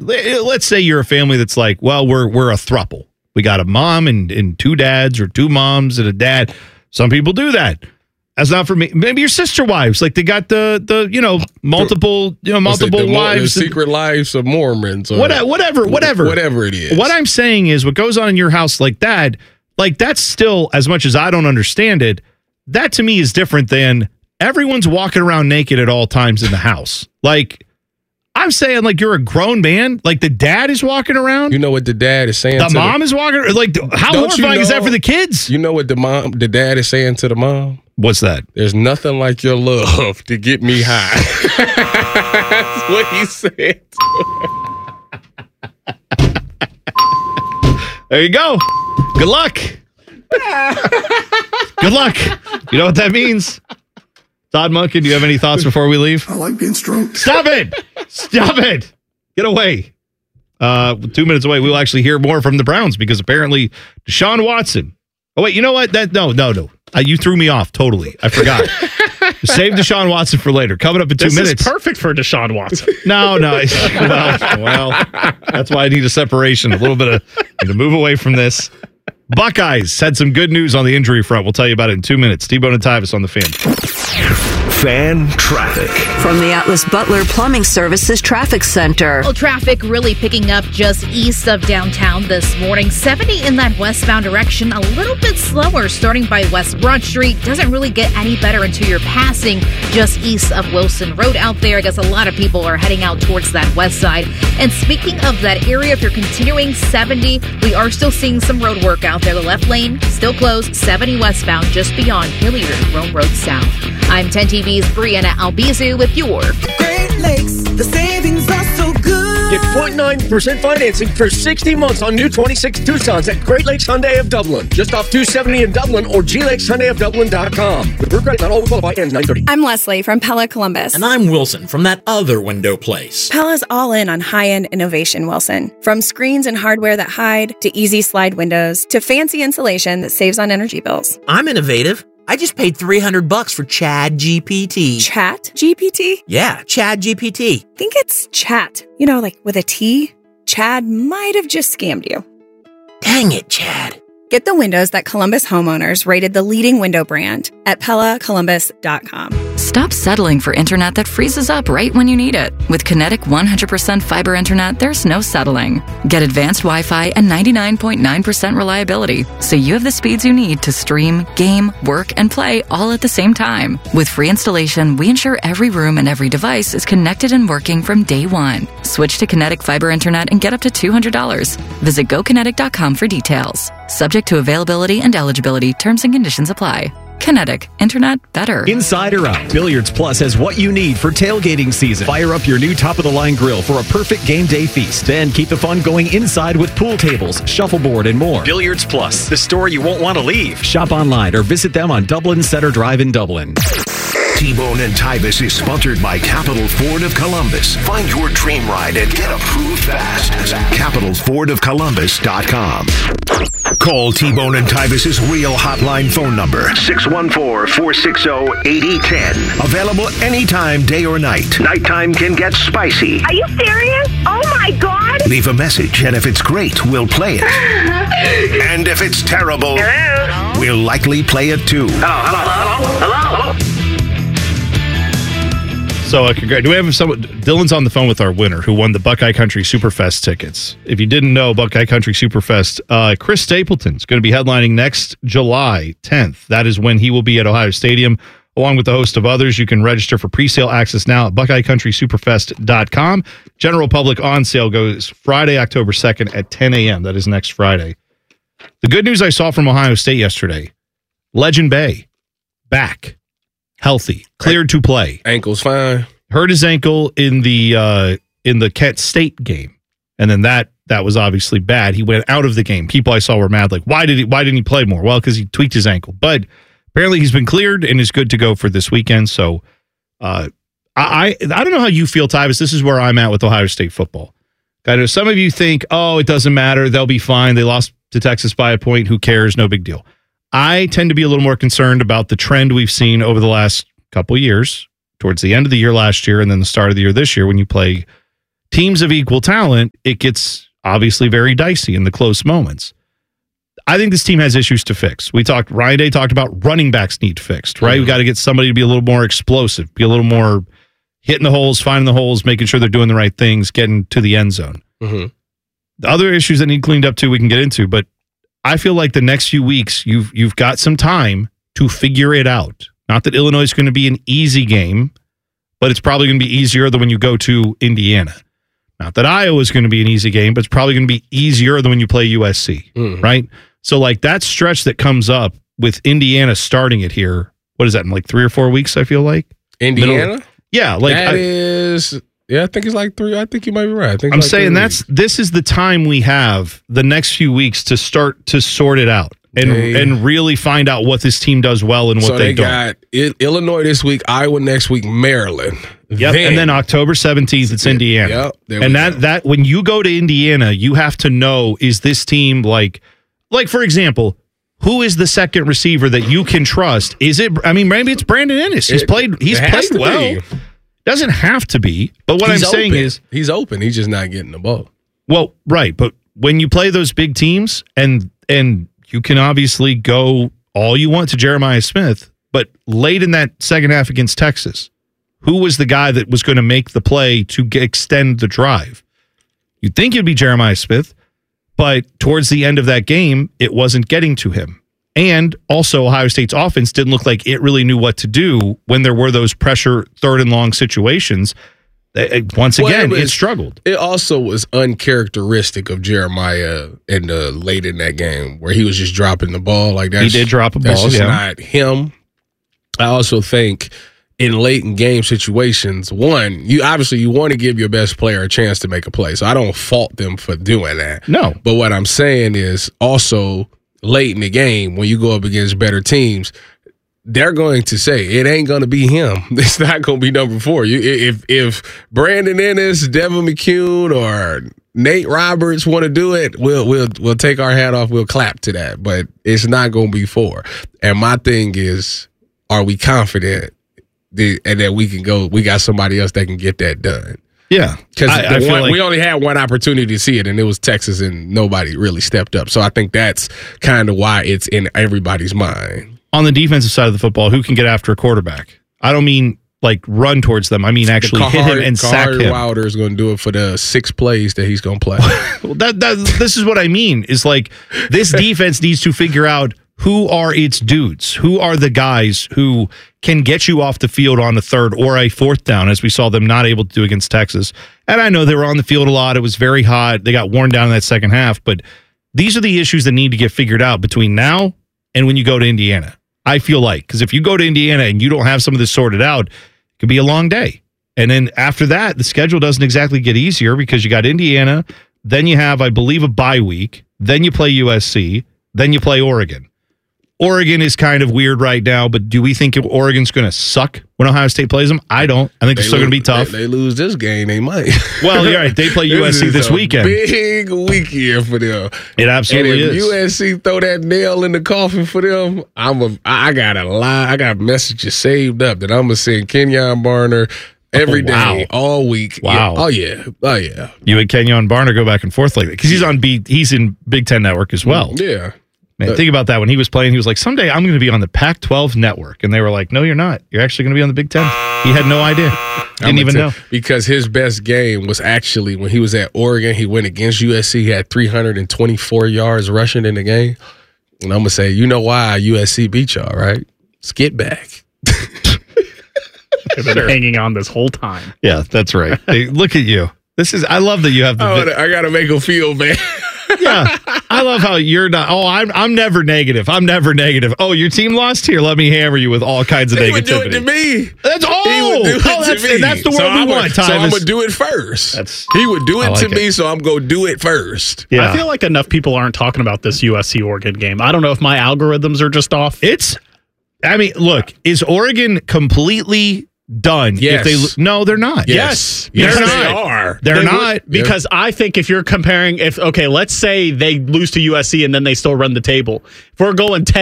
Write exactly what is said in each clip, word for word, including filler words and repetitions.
let's say you're a family that's like, well, we're we're a throuple. We got a mom and, and two dads, or two moms and a dad. Some people do that. That's not for me. Maybe your sister wives, like they got the the you know multiple you know multiple it, the, wives, the secret lives of Mormons, or whatever, whatever, whatever, whatever it is. What I'm saying is, what goes on in your house like that, like that's still, as much as I don't understand it, that to me is different than everyone's walking around naked at all times in the house. Like I'm saying, like you're a grown man, like the dad is walking around. You know what the dad is saying. The to mom the, is walking. Like how Don't horrifying you know, is that for the kids? You know what the mom, the dad is saying to the mom. What's that? There's nothing like your love to get me high. That's what he said. There you go. Good luck. Good luck. You know what that means? Todd Monken, do you have any thoughts before we leave? I like being stroked. Stop it. Stop it. Get away. Uh, two minutes away, we'll actually hear more from the Browns because apparently Deshaun Watson. Oh, wait, you know what? That No, no, no. Uh, you threw me off totally. I forgot. Save Deshaun Watson for later. Coming up in two this minutes. This is perfect for Deshaun Watson. No, no. Well, well, that's why I need a separation. A little bit of need to move away from this. Buckeyes had some good news on the injury front. We'll tell you about it in two minutes. T-Bone and Tyvis on the Fan. Fan traffic. From the Atlas Butler Plumbing Services Traffic Center. Well, traffic really picking up just east of downtown this morning. seventy in that westbound direction, a little bit slower starting by West Broad Street. Doesn't really get any better until you're passing just east of Wilson Road out there. I guess a lot of people are heading out towards that west side. And speaking of that area, if you're continuing seventy, we are still seeing some road work out there. The left lane still closed, seventy westbound just beyond Hilliard and Rome Road South. I'm ten T V's Brianna Albizu with your Great Lakes, the savings are so good. Get zero point nine percent financing for sixty months on new twenty-six Tucsons at Great Lakes Hyundai of Dublin. Just off two seventy in Dublin or G Lakes Hyundai of Dublin dot com. With approved credit, not all will qualify, ends nine thirty. I'm Leslie from Pella Columbus. And I'm Wilson from that other window place. Pella's all in on high-end innovation, Wilson. From screens and hardware that hide, to easy slide windows, to fancy insulation that saves on energy bills. I'm innovative. I just paid three hundred bucks for Chad G P T. Chat G P T? Yeah, Chad G P T. I think it's chat. You know, like with a T. Chad might have just scammed you. Dang it, Chad. Get the windows that Columbus homeowners rated the leading window brand at Pella Columbus dot com. Stop settling for internet that freezes up right when you need it. With Kinetic one hundred percent fiber internet, there's no settling. Get advanced Wi-Fi and ninety-nine point nine percent reliability, so you have the speeds you need to stream, game, work, and play all at the same time. With free installation, we ensure every room and every device is connected and working from day one. Switch to Kinetic fiber internet and get up to two hundred dollars. Visit go kinetic dot com for details. Subject to availability and eligibility, terms and conditions apply. Kinetic. Internet better. Inside or out, Billiards Plus has what you need for tailgating season. Fire up your new top-of-the-line grill for a perfect game day feast. Then keep the fun going inside with pool tables, shuffleboard, and more. Billiards Plus, the store you won't want to leave. Shop online or visit them on Dublin Center Drive in Dublin. T-Bone and Tyvis is sponsored by Capital Ford of Columbus. Find your dream ride and get approved fast at capital ford of columbus dot com. Call T-Bone and Tyvis's real hotline phone number, six one four, four six zero, eight zero one zero. Available anytime, day or night. Nighttime can get spicy. Are you serious? Oh my God! Leave a message, and if it's great, we'll play it. And if it's terrible, hello? We'll likely play it too. Hello, hello, hello, hello, hello. So, uh, congrats. Do we have someone? Dylan's on the phone with our winner who won the Buckeye Country Superfest tickets. If you didn't know, Buckeye Country Superfest, uh, Chris Stapleton's going to be headlining next July tenth. That is when he will be at Ohio Stadium, along with a host of others. You can register for pre-sale access now at buckeye country superfest dot com. General public on sale goes Friday, October second at ten a.m. That is next Friday. The good news I saw from Ohio State yesterday, Legend Bay, back. Healthy, cleared to play. Ankle's fine. Hurt his ankle in the uh, in the Kent State game, and then that that was obviously bad. He went out of the game. People I saw were mad, like, why did he? Why didn't he play more? Well, because he tweaked his ankle. But apparently, he's been cleared and is good to go for this weekend. So, uh, I I don't know how you feel, Tyvis. This is where I'm at with Ohio State football. I know some of you think, oh, it doesn't matter. They'll be fine. They lost to Texas by a point. Who cares? No big deal. I tend to be a little more concerned about the trend we've seen over the last couple years, towards the end of the year last year and then the start of the year this year when you play teams of equal talent, it gets obviously very dicey in the close moments. I think this team has issues to fix. We talked, Ryan Day talked about running backs need fixed, right? Mm-hmm. We got to get somebody to be a little more explosive, be a little more hitting the holes, finding the holes, making sure they're doing the right things, getting to the end zone. Mm-hmm. The other issues that need cleaned up too, we can get into, but I feel like the next few weeks, you've you've got some time to figure it out. Not that Illinois is going to be an easy game, but it's probably going to be easier than when you go to Indiana. Not that Iowa is going to be an easy game, but it's probably going to be easier than when you play U S C, mm. right? So like that stretch that comes up with Indiana starting it here, what is that, in like three or four weeks, I feel like? Indiana? Middle, yeah. like That I, is, yeah, I think it's like three. I think you might be right. I think I'm it's like saying that's this is the time we have the next few weeks to start to sort it out. And They- and really find out what this team does well and what so they, they don't. got I- Illinois this week, Iowa next week, Maryland. Yep. and then October seventeenth, it's Indiana. Yep, there we and that go. that when you go to Indiana, you have to know, is this team like like for example, who is the second receiver that you can trust? Is it I mean, maybe it's Brandon Ennis. He's It- played he's it has played to well. be. Doesn't have to be. But what He's I'm saying open. is he's open. He's just not getting the ball. Well, right, but when you play those big teams, and and you can obviously go all you want to Jeremiah Smith, but late in that second half against Texas, who was the guy that was going to make the play to get, extend the drive? You'd think it'd be Jeremiah Smith, but towards the end of that game, it wasn't getting to him. And also, Ohio State's offense didn't look like it really knew what to do when there were those pressure third and long situations. Once again, Well, it, was- struggled. It also was uncharacteristic of Jeremiah in the late in that game where he was just dropping the ball like that. He did drop a That's ball, just yeah. not him. I also think in late in game situations, one, you obviously you want to give your best player a chance to make a play. So I don't fault them for doing that. No. But what I'm saying is also late in the game when you go up against better teams, they're going to say it ain't going to be him. It's not going to be number four. You, if if Brandon Ennis, Devin McCune, or Nate Roberts want to do it, we'll we'll we'll take our hat off. We'll clap to that. But it's not going to be four. And my thing is, are we confident that, and that we can go? We got somebody else that can get that done. Yeah, Because I- I feel like- we only had one opportunity to see it, and it was Texas, and nobody really stepped up. So I think that's kind of why it's in everybody's mind. On the defensive side of the football, who can get after a quarterback? I don't mean like run towards them. I mean actually hit him and sack Kahari him. Wilder is going to do it for the six plays that he's going to play. Well, that, that this is what I mean. Is like this defense needs to figure out who are its dudes, who are the guys who can get you off the field on a third or a fourth down, as we saw them not able to do against Texas. And I know they were on the field a lot. It was very hot. They got worn down in that second half. But these are the issues that need to get figured out between now and when you go to Indiana. I feel like, because if you go to Indiana and you don't have some of this sorted out, it could be a long day. And then after that, the schedule doesn't exactly get easier because you got Indiana, then you have, I believe, a bye week, then you play U S C, then you play Oregon. Oregon is kind of weird right now, but do we think Oregon's going to suck when Ohio State plays them? I don't. I think They it's still going to lose- be tough. They, they lose this game, they might. Well, you're right. They play U S C is this a weekend. Big weekend for them. It absolutely and if is. U S C throw that nail in the coffin for them, I'm a. I got a lot. I got messages saved up that I'm gonna send Kenyon Barner every Oh, day, wow. all week. Wow. Yeah. Oh yeah. Oh yeah. You and Kenyon Barner go back and forth like that because he's on B. He's in Big Ten Network as well. Yeah. Man, Uh, think about that. When he was playing, he was like, someday I'm going to be on the Pac twelve network. And they were like, no, you're not. You're actually going to be on the Big Ten. He had no idea. Didn't I'ma even tell- know. because his best game was actually when he was at Oregon. He went against U S C. He had three hundred twenty-four yards rushing in the game. And I'm gonna say, you know why U S C beat y'all, right? Skid back. They've been hanging on this whole time. Yeah, that's right. Hey, look at you. This is, I love that you have the, I, wanna- I gotta make him feel bad. yeah. I love how you're not, oh, I'm, I'm never negative. I'm never negative. Oh, your team lost here. Let me hammer you with all kinds of He negativity. would do it to me. That's, oh, He would do it oh, to that's, me. and that's the world so we I'm want, gonna, So I'm Tyvus. gonna do it first. That's, he would do it I like to it. me, so I'm gonna do it first. Yeah. I feel like enough people aren't talking about this U S C Oregon game. I don't know if my algorithms are just off. It's, I mean, look, is Oregon completely done? Yes. If they, no, they're not. Yes. They're Yes, not. they are. They're They not. would- because I think if you're comparing, if okay, let's say they lose to U S C and then they still run the table. If we're going ten and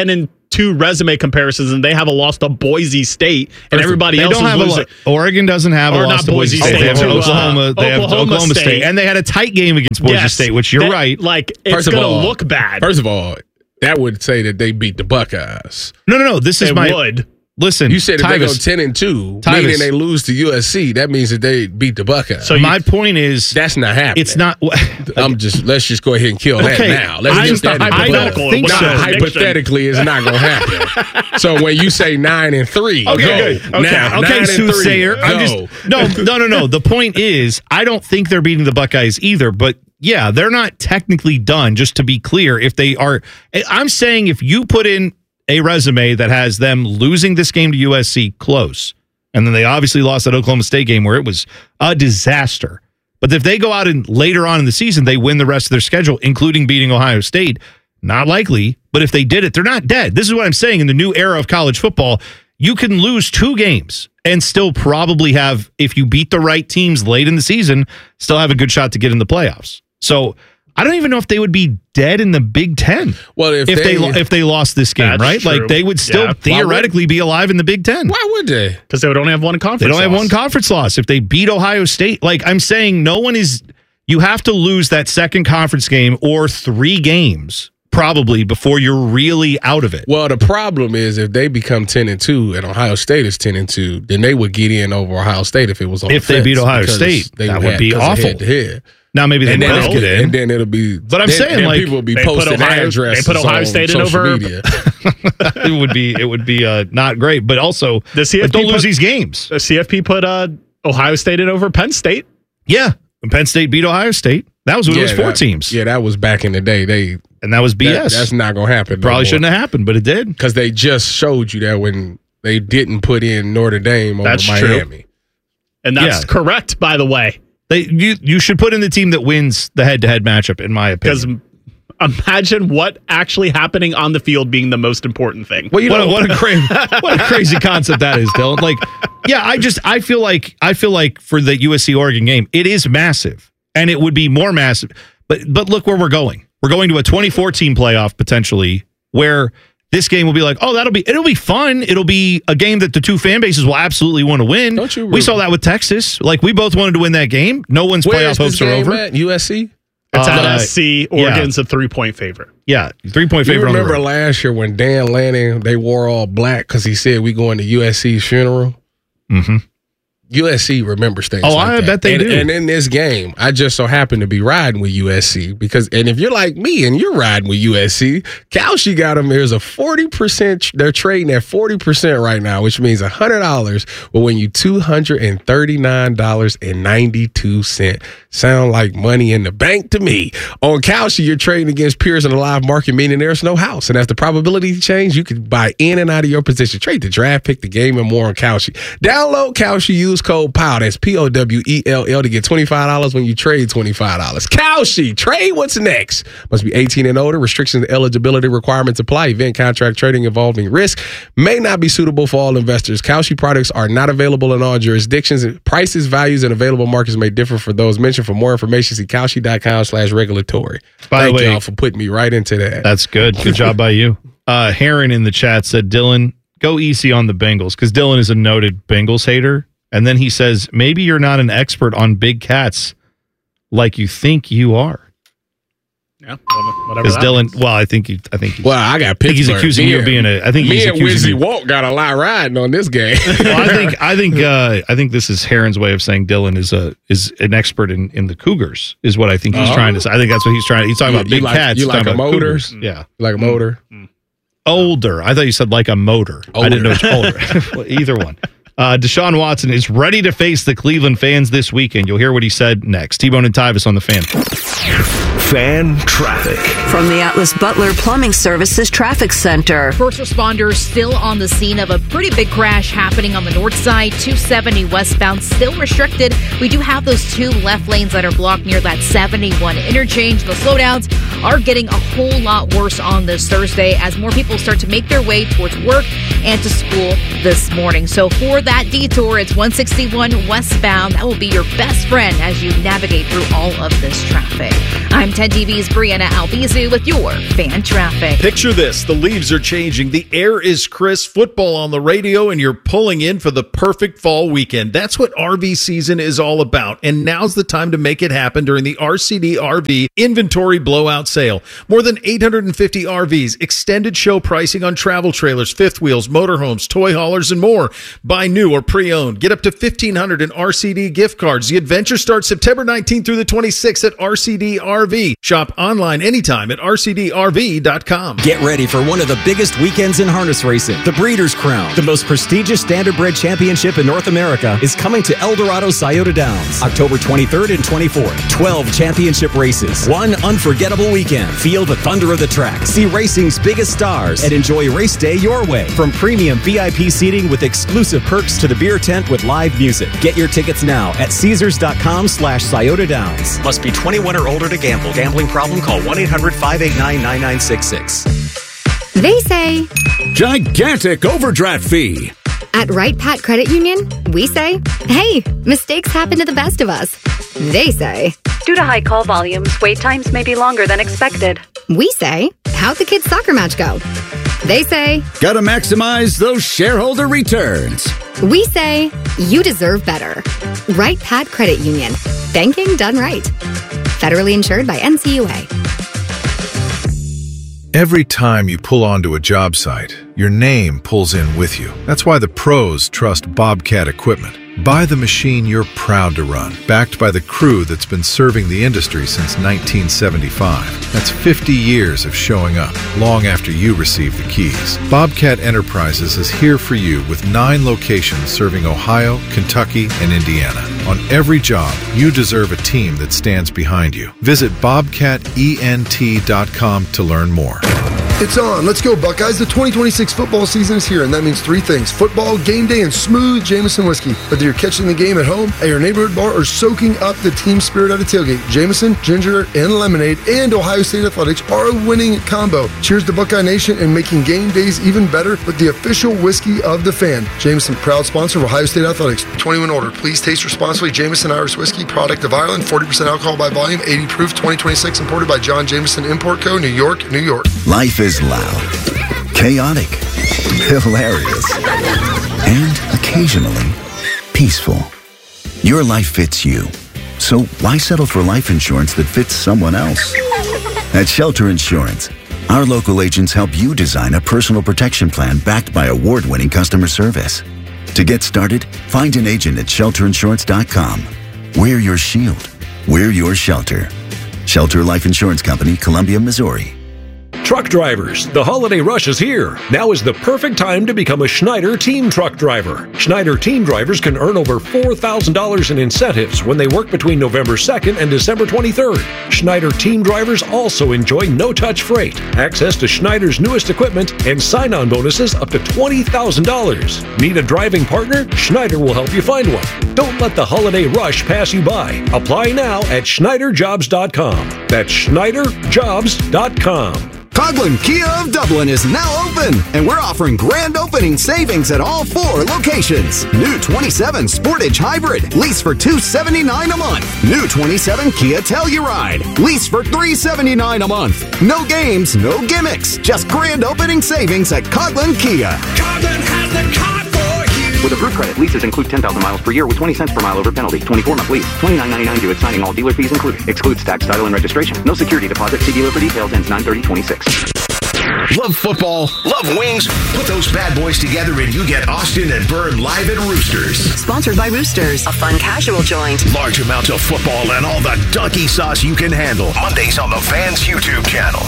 two resume comparisons, and they have a loss to Boise State, and everybody they else don't is have losing. a lo- Oregon doesn't have Or a loss not to Boise Boise State. State, They have to, uh, Oklahoma. They have Oklahoma Oklahoma State. State. and they had a tight game against Boise Yes, State, which you're that- right. Like it's First of going to all- look bad. First of all, that would say that they beat the Buckeyes. No, no, no. This is They my would. listen. You said if they go Tyvus, ten and two, Tyvus. meaning they lose to U S C, that means that they beat the Buckeyes. So my point is, that's not happening. it's not. I'm just let's just go ahead and kill Okay, that now. Let's I- get that in I the don't book. think Nah, so. hypothetically, it's not going to happen. So when you say nine and three, Okay, go. good. Okay, Now, okay, nine and three, soothsayer. I'm go. just no, no, no, no. The point is, I don't think they're beating the Buckeyes either. But yeah, they're not technically done. Just to be clear, if they are, I'm saying if you put in a resume that has them losing this game to U S C close, and then they obviously lost that Oklahoma State game where it was a disaster. But if they go out and later on in the season they win the rest of their schedule, including beating Ohio State, not likely. But if they did it, they're not dead. This is what I'm saying. In the new era of college football, you can lose two games and still probably have, if you beat the right teams late in the season, still have a good shot to get in the playoffs. So I don't even know if they would be dead in the Big Ten. Well, if, if they, they, if they lost this game, That's right? true. Like they would still Yeah. theoretically be alive in the Big Ten. why would they? Because they would only have one conference. They don't have loss. one conference loss. If they beat Ohio State, like I'm saying, no one is. You have to lose that second conference game or three games probably before you're really out of it. Well, the problem is if they become ten and two and Ohio State is ten and two, then they would get in over Ohio State if it was on If the they beat fence, Ohio because State, they that would have- be because of awful. head to head. Now maybe they And then, both it'll, get in. and then it'll be. But I'm then, saying, then like, people will be they put posting Ohio- addresses. they put Ohio on State in social over- media. it would be it would be uh, not great. But also, The C F P but don't lose put- these games. The C F P put uh, Ohio State in over Penn State. Yeah, when Penn State beat Ohio State. That was when it was four that, teams. Yeah, that was back in the day. They and that was B S. that- that's not going to happen. Probably shouldn't have happened, but it did. because they just showed you that when they didn't put in Notre Dame over That's Miami. true. And that's Yeah. correct, by the way. They you you should put in the team that wins the head to head matchup, in my Because opinion. imagine what actually happening on the field being the most important thing. Well, you What know, a, what a crazy what a crazy concept that is, Dylan. Like, yeah, I just I feel like I feel like for the U S C Oregon game, it is massive, and it would be more massive. But but look where we're going. We're going to a twenty fourteen playoff potentially, where this game will be like, oh, that'll be it'll be fun. It'll be a game that the two fan bases will absolutely want to win. Don't you we re- saw that with Texas. Like we both wanted to win that game. No one's where playoff is this hopes are game over. at? U S C? It's at Uh, S C. Oregon's a three-point favorite. Yeah, three point You favorite. on the remember road. last year when Dan Lanning, they wore all black because he said we going to U S C's funeral? Mm-hmm. U S C remembers things. Oh, like I that. bet they and, do. And in this game, I just so happened to be riding with U S C because, and if you're like me and you're riding with U S C, Kalshi got them. There's a forty percent. They're trading at forty percent right now, which means one hundred dollars will win you two hundred thirty-nine dollars and ninety-two cents. Sound like money in the bank to me. On Kalshi, you're trading against peers in the live market, meaning there's no house. And as the probability change, you can buy in and out of your position. Trade the draft, pick the game, and more on Kalshi. Download Kalshi, use code P O W L. That's P O W E L L to get twenty-five dollars when you trade twenty-five dollars. Kalshi, trade what's next. Must be eighteen and older. Restrictions and eligibility requirements apply. Event contract trading involving risk may not be suitable for all investors. Kalshi products are not available in all jurisdictions. Prices, values, and available markets may differ for those mentioned. For more information, see Kalshi.com slash regulatory. By the Thank way- y'all for putting me right into that. That's good. Good job by you. Uh, Heron in the chat said, Dylan, go easy on the Bengals, because Dylan is a noted Bengals hater. And then he says, maybe you're not an expert on big cats like you think you are. Yeah, whatever. Because that Dylan, means. well, I think he, I think, he, Well, I got I think he's Pittsburgh. accusing Me you of and- being a. I think Me he's and accusing Wizzy you. Walt got a lot riding on this game. Well, I think I think uh, I think this is Heron's way of saying Dylan is a is an expert in, in the Cougars, is what I think he's Oh. trying to say. I think that's what he's trying. He's talking You- about you big like- cats. you he's like talking a about motor? Cougars. Yeah, Like a motor. older. I thought you said like a motor. I didn't know which older. Well, either one. Uh, Deshaun Watson is ready to face the Cleveland fans this weekend. You'll hear what he said next. T-Bone and Tyvis on the Fan. Fan traffic. From the Atlas Butler Plumbing Services Traffic Center. First responders still on the scene of a pretty big crash happening on the north side. two seventy westbound still restricted. We do have those two left lanes that are blocked near that seventy-one interchange. The slowdowns are getting a whole lot worse on this Thursday as more people start to make their way towards work and to school this morning. So for that detour, it's one sixty-one westbound. That will be your best friend as you navigate through all of this traffic. I'm ten T V's Brianna Albizu with your fan traffic. Picture this. The leaves are changing. The air is crisp. Football on the radio, and you're pulling in for the perfect fall weekend. That's what R V season is all about. And now's the time to make it happen during the R C D R V Inventory Blowout Sale. More than eight hundred fifty R Vs, extended show pricing on travel trailers, fifth wheels, motorhomes, toy haulers, and more. Buy new or pre-owned. Get up to fifteen hundred dollars in R C D gift cards. The adventure starts September nineteenth through the twenty-sixth at R C D R V. Shop online anytime at R C D R V dot com. Get ready for one of the biggest weekends in harness racing. The Breeders' Crown, the most prestigious standardbred championship in North America, is coming to El Dorado Scioto Downs, October twenty-third and twenty-fourth. twelve championship races. One unforgettable weekend. Feel the thunder of the track. See racing's biggest stars and enjoy race day your way. From premium V I P seating with exclusive perks to the beer tent with live music. Get your tickets now at Caesars.com slash Scioto Downs. Must be twenty-one or older to gamble. Gambling problem? Call one eight hundred five eight nine nine nine six six. They say gigantic overdraft fee. At Right Pat Credit Union, we say, hey, mistakes happen to the best of us. They say, due to high call volumes, wait times may be longer than expected. We say, how'd the kids' soccer match go? They say, gotta maximize those shareholder returns. We say, you deserve better. Right Pat Credit Union. Banking done right. Federally insured by N C U A. Every time you pull onto a job site, your name pulls in with you. That's why the pros trust Bobcat equipment. Buy the machine you're proud to run, backed by the crew that's been serving the industry since nineteen seventy-five. That's fifty years of showing up, long after you receive the keys. Bobcat Enterprises is here for you with nine locations serving Ohio, Kentucky, and Indiana. On every job, you deserve a team that stands behind you. Visit bobcat ent dot com to learn more. It's on. Let's go, Buckeyes. The twenty twenty-six football season is here, and that means three things. Football, game day, and smooth Jameson whiskey. Whether you're catching the game at home, at your neighborhood bar, or soaking up the team spirit at a tailgate, Jameson, ginger, and lemonade, and Ohio State Athletics are a winning combo. Cheers to Buckeye Nation and making game days even better with the official whiskey of the fan. Jameson, proud sponsor of Ohio State Athletics. twenty-one older. Please taste responsibly. Jameson Irish Whiskey, product of Ireland, forty percent alcohol by volume, eighty proof, twenty twenty-six, imported by John Jameson Import Co., New York, New York. Life is loud, chaotic, hilarious, and occasionally peaceful. Your life fits you. So why settle for life insurance that fits someone else? At Shelter Insurance, our local agents help you design a personal protection plan backed by award-winning customer service. To get started, find an agent at shelter insurance dot com. We're your shield. We're your shelter. Shelter Life Insurance Company, Columbia, Missouri. Truck drivers, the holiday rush is here. Now is the perfect time to become a Schneider Team Truck Driver. Schneider Team Drivers can earn over four thousand dollars in incentives when they work between November second and December twenty-third. Schneider Team Drivers also enjoy no-touch freight, access to Schneider's newest equipment, and sign-on bonuses up to twenty thousand dollars. Need a driving partner? Schneider will help you find one. Don't let the holiday rush pass you by. Apply now at Schneider Jobs dot com. That's Schneider Jobs dot com. Coghlan Kia of Dublin is now open, and we're offering grand opening savings at all four locations. New twenty-seven Sportage Hybrid, lease for two hundred seventy-nine dollars a month. New twenty-seven Kia Telluride, lease for three hundred seventy-nine dollars a month. No games, no gimmicks, just grand opening savings at Coghlan Kia. Coghlan has the car for you. With approved credit, leases include ten thousand miles per year with twenty cents per mile over penalty. twenty-four month lease. twenty-nine ninety-nine due at signing. All dealer fees included. Excludes tax, title, and registration. No security deposit. See dealer for details. Ends nine thirty twenty-six. Love football? Love wings? Put those bad boys together and you get Austin and Byrne live at Roosters. Sponsored by Roosters, a fun casual joint. Large amounts of football and all the donkey sauce you can handle. Mondays on the Fans YouTube channel.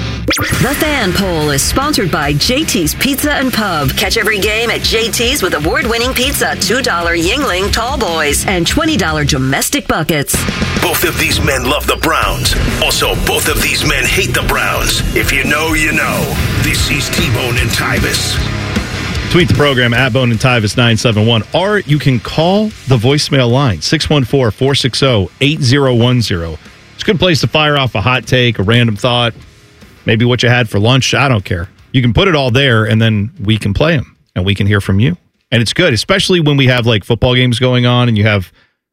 The Fan Poll is sponsored by J T's Pizza and Pub. Catch every game at J T's with award-winning pizza, two dollar Yingling Tall Boys, and twenty dollar domestic buckets. Both of these men love the Browns. Also, both of these men hate the Browns. If you know, you know. This is T-Bone and Tyvis. Tweet the program at Bone and Tyvis nine seven one, or you can call the voicemail line six one four, four six zero, eight zero one zero. It's a good place to fire off a hot take, a random thought, maybe what you had for lunch. I don't care. You can put it all there, and then we can play them, and we can hear from you. And it's good, especially when we have like football games going on, and you have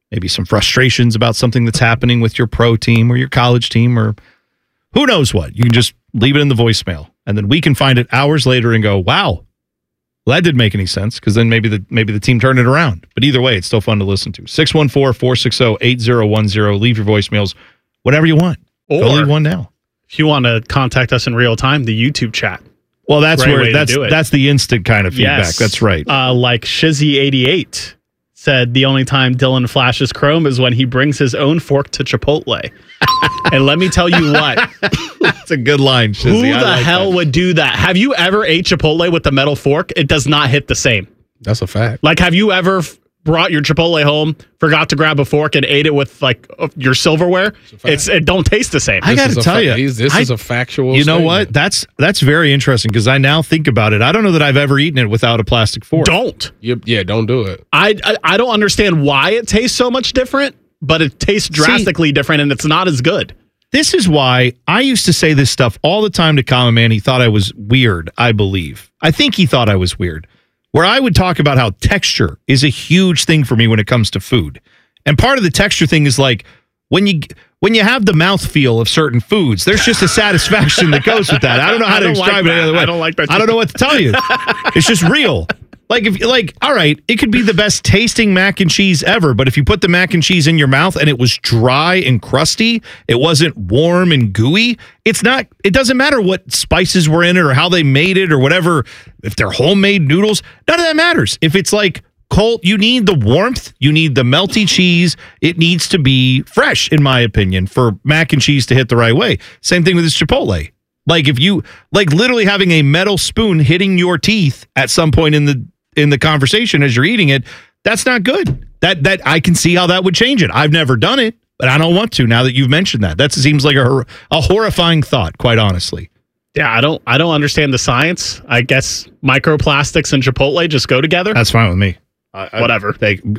maybe some frustrations about something that's happening with your pro team or your college team or who knows what. You can just leave it in the voicemail, and then we can find it hours later and go, wow, well, that didn't make any sense, because then maybe the maybe the team turned it around. But either way, it's still fun to listen to. six one four, four six zero, eight zero one zero. Leave your voicemails, whatever you want. Or Go leave one now. If you want to contact us in real time, the YouTube chat. Well, that's Great way where to that's do it. that's the instant kind of feedback. Yes. That's right. Uh, like Shizzy eighty-eight said, the only time Dylan flashes chrome is when he brings his own fork to Chipotle. And let me tell you what. That's a good line, Shizzy. Who the I like hell that. would do that? Have you ever ate Chipotle with the metal fork? It does not hit the same. That's a fact. Like, have you ever f- brought your Chipotle home, forgot to grab a fork, and ate it with like uh, your silverware? It's, it's it don't taste the same. I got to tell fa- you, this I, is a factual. You know statement. what? That's that's very interesting, because I now think about it. I don't know that I've ever eaten it without a plastic fork. Don't. You, yeah, don't do it. I, I I don't understand why it tastes so much different, but it tastes drastically See, different, and it's not as good. This is why I used to say this stuff all the time to Common Man. He thought I was weird, I believe. I think he thought I was weird. Where I would talk about how texture is a huge thing for me when it comes to food. And part of the texture thing is like when you when you have the mouthfeel of certain foods, there's just a satisfaction that goes with that. I don't know how I to don't like describe it that. any other way. I don't like that. I don't know what to tell you. It's just real. Like, if like, all right, it could be the best tasting mac and cheese ever, but if you put the mac and cheese in your mouth and it was dry and crusty, it wasn't warm and gooey, it's not, it doesn't matter what spices were in it or how they made it or whatever, if they're homemade noodles, none of that matters. If it's like cold, you need the warmth, you need the melty cheese, it needs to be fresh, in my opinion, for mac and cheese to hit the right way. Same thing with this Chipotle. Like if you, like literally having a metal spoon hitting your teeth at some point in the, in the conversation as you're eating it, that's not good. That that I can see how that would change it. I've never done it, but I don't want to now that you've mentioned that. That seems like a hor- a horrifying thought, quite honestly. Yeah, I don't I don't understand the science. I guess microplastics and Chipotle just go together. That's fine with me. I, Whatever. I, they,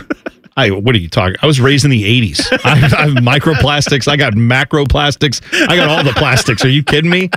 I what are you talking? I was raised in the eighties. I, I have microplastics. I got macroplastics. I got all the plastics. Are you kidding me?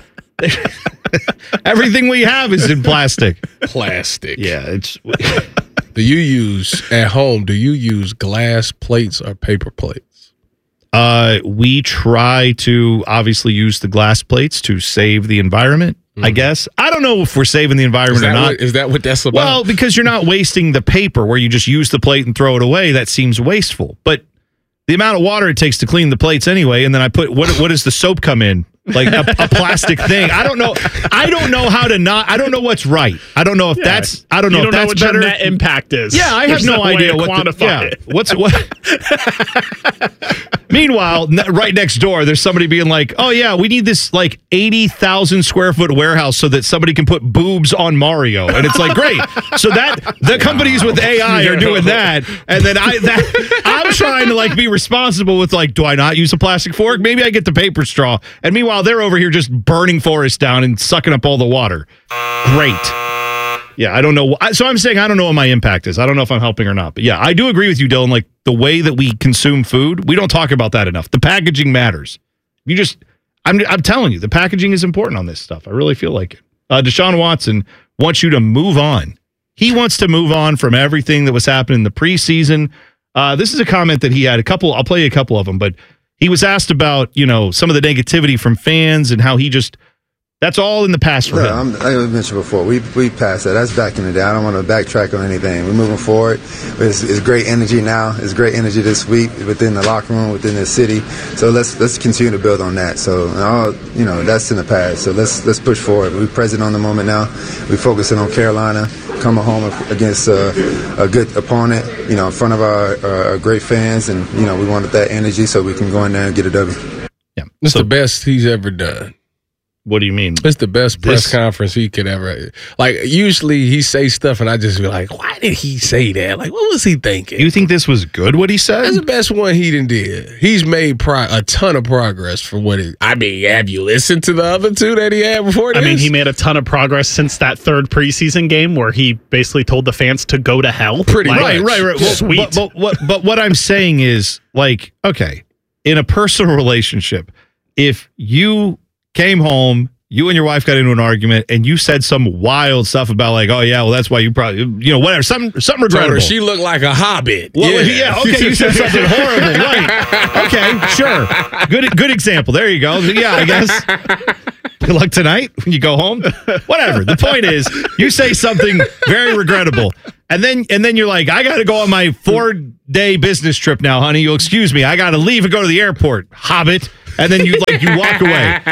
Everything we have is in plastic. Plastic. Yeah, it's. Do you use at home? Do you use glass plates or paper plates? Uh, we try to obviously use the glass plates to save the environment. Mm-hmm. I guess I don't know if we're saving the environment or not. What, is that what that's about? Well, because you're not wasting the paper where you just use the plate and throw it away. That seems wasteful. But the amount of water it takes to clean the plates anyway, and then I put what? What does the soap come in? Like a, a plastic thing. I don't know. I don't know how to not. I don't know what's right. I don't know if Yeah. that's. I don't know you if don't know that's what better. your net impact is. Yeah, I There's have no, way idea to what the, quantify yeah, it. what's what. Meanwhile, n- right next door, there's somebody being like, "Oh yeah, we need this like eighty thousand square foot warehouse so that somebody can put boobs on Mario." And it's like, great. So that the companies with A I are doing that, and then I that I'm trying to like be responsible with like, do I not use a plastic fork? Maybe I get the paper straw. And meanwhile, they're over here just burning forests down and sucking up all the water. Great. Yeah, I don't know. So I'm saying I don't know what my impact is. I don't know if I'm helping or not. But yeah, I do agree with you, Dylan. Like the way that we consume food, we don't talk about that enough. The packaging matters. You just, I'm, I'm telling you, the packaging is important on this stuff. I really feel like it. Uh, Deshaun Watson wants you to move on. He wants to move on from everything that was happening in the preseason. Uh, this is a comment that he had. A couple. I'll play you a couple of them, but he was asked about, you know, some of the negativity from fans and how he just. That's all in the past for yeah, him. I'm, like I mentioned before, we we passed that. That's back in the day. I don't want to backtrack on anything. We're moving forward. It's, it's great energy now. It's great energy this week within the locker room, within the city. So let's let's continue to build on that. So all you know, that's in the past. So let's let's push forward. We're present on the moment now. We're focusing on Carolina, coming home against uh, a good opponent. You know, in front of our, our, our great fans, and you know, we wanted that energy so we can go in there and get a W. Yeah, it's so, the best he's ever done. What do you mean? It's the best press This- conference he could ever. Like usually he say stuff and I just be like, why did he say that? Like what was he thinking? You think this was good? What he said? That's the best one he done did. He's made pro- a ton of progress for what it. I mean, have you listened to the other two that he had before this? I mean, he made a ton of progress since that third preseason game where he basically told the fans to go to hell. Pretty Like, much. Right, right, right. Well, Sweet. But, but, what, but what I'm saying is, like, okay, in a personal relationship, if you came home, you and your wife got into an argument and you said some wild stuff about like, oh yeah, well that's why you probably, you know, whatever, something, something regrettable. She looked like a hobbit. Well, yeah. yeah, okay, you said something horrible, right? Okay, sure, good, good example. There you go. Yeah, I guess. Good luck tonight when you go home. Whatever. The point is, you say something very regrettable, and then and then you're like, I got to go on my four day business trip now, honey. You'll excuse me. I got to leave and go to the airport, hobbit. And then you like you walk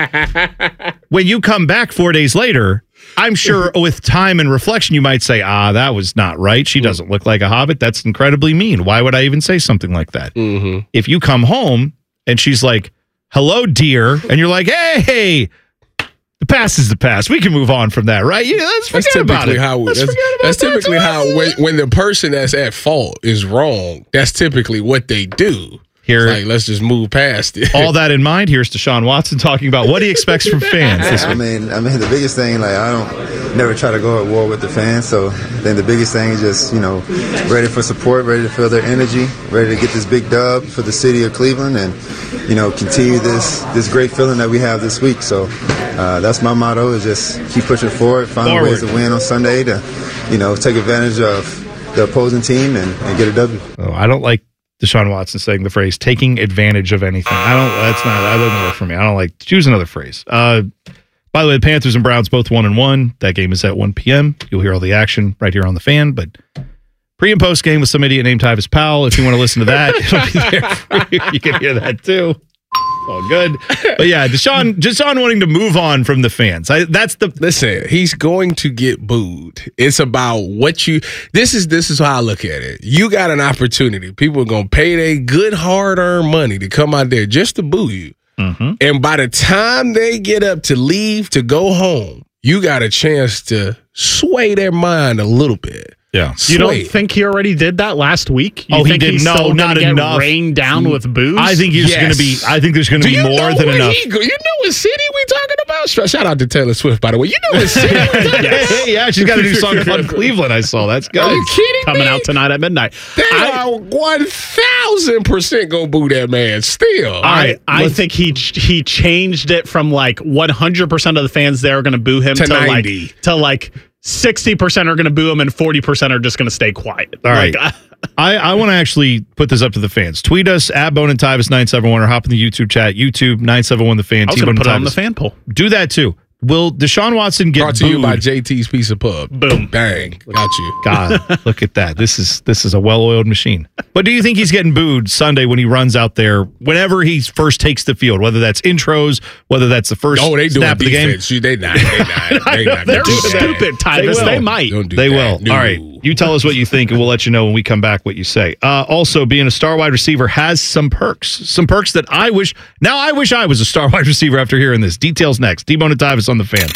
away. When you come back four days later, I'm sure with time and reflection, you might say, ah, that was not right. She doesn't look like a hobbit. That's incredibly mean. Why would I even say something like that? Mm-hmm. If you come home and she's like, hello, dear, and you're like, hey, the past is the past. We can move on from that, right? Yeah, let's forget that's about it. How, let's that's, forget about that's that. typically how when, when the person that's at fault is wrong, that's typically what they do. Here, like, let's just move past it. All that in mind, here's Deshaun Watson talking about what he expects from fans this I week. mean, I mean, the biggest thing, like, I don't never try to go at war with the fans. So then the biggest thing is just, you know, ready for support, ready to feel their energy, ready to get this big dub for the city of Cleveland, and you know, continue this this great feeling that we have this week. So uh, that's my motto: is just keep pushing forward, find Forward. ways to win on Sunday to, you know, take advantage of the opposing team and, and get a W. Oh, I don't like Deshaun Watson saying the phrase "taking advantage of anything." I don't. That's not. That doesn't work for me. I don't like. Choose another phrase. Uh, by the way, the Panthers and Browns both one and one. That game is at one p.m. You'll hear all the action right here on the Fan. But pre and post game with some idiot named Tyvis Powell. If you want to listen to that, it'll be there for you. You can hear that too. It's all good. But yeah, Deshaun, Deshaun wanting to move on from the fans. I, that's the listen. He's going to get booed. It's about what you. This is this is how I look at it. You got an opportunity. People are gonna pay their good hard earned money to come out there just to boo you. Mm-hmm. And by the time they get up to leave to go home, you got a chance to sway their mind a little bit. Yeah. You don't think he already did that last week? You oh, he think did he's no, still not get enough. Rained down with booze. I think he's Yes. going to be. I think there's going to Do be you more know than where enough. he go- you know what city we talking about? Shout out to Taylor Swift, by the way. You know what city we talking about? Yeah, she's got a new song on Cleveland. I saw. That's good. Are you kidding Coming me? out tonight at midnight. They I- are one thousand percent gonna boo that man still. I, I think he he changed it from like one hundred percent of the fans there are going to boo him To to ninety. like to like sixty percent are going to boo him and forty percent are just going to stay quiet. All right. Like, I, I want to actually put this up to the fans. Tweet us at Bone and Tyvis nine seven one or hop in the YouTube chat, YouTube nine seven one The Fan. I was T-Bone going to put it on and the Tyvis. fan poll. Do that too. Will Deshaun Watson get Brought to booed? you by J T's Pizza Pub. Boom. Bang. Got you. God, look at that. This is this is a well-oiled machine. But do you think he's getting booed Sunday when he runs out there, whenever he first takes the field, whether that's intros, whether that's the first Oh, they doing snap of the game? defense. You- They not. They not. They not. They're gonna do that. stupid, Tyvis. will. They might. Don't do They that. will. No. All right. You tell us what you think, and we'll let you know when we come back what you say. Uh, also, being a star wide receiver has some perks. Some perks that I wish. Now, I wish I was a star wide receiver after hearing this. Details next. T-Bone and Tyvis on the Fan.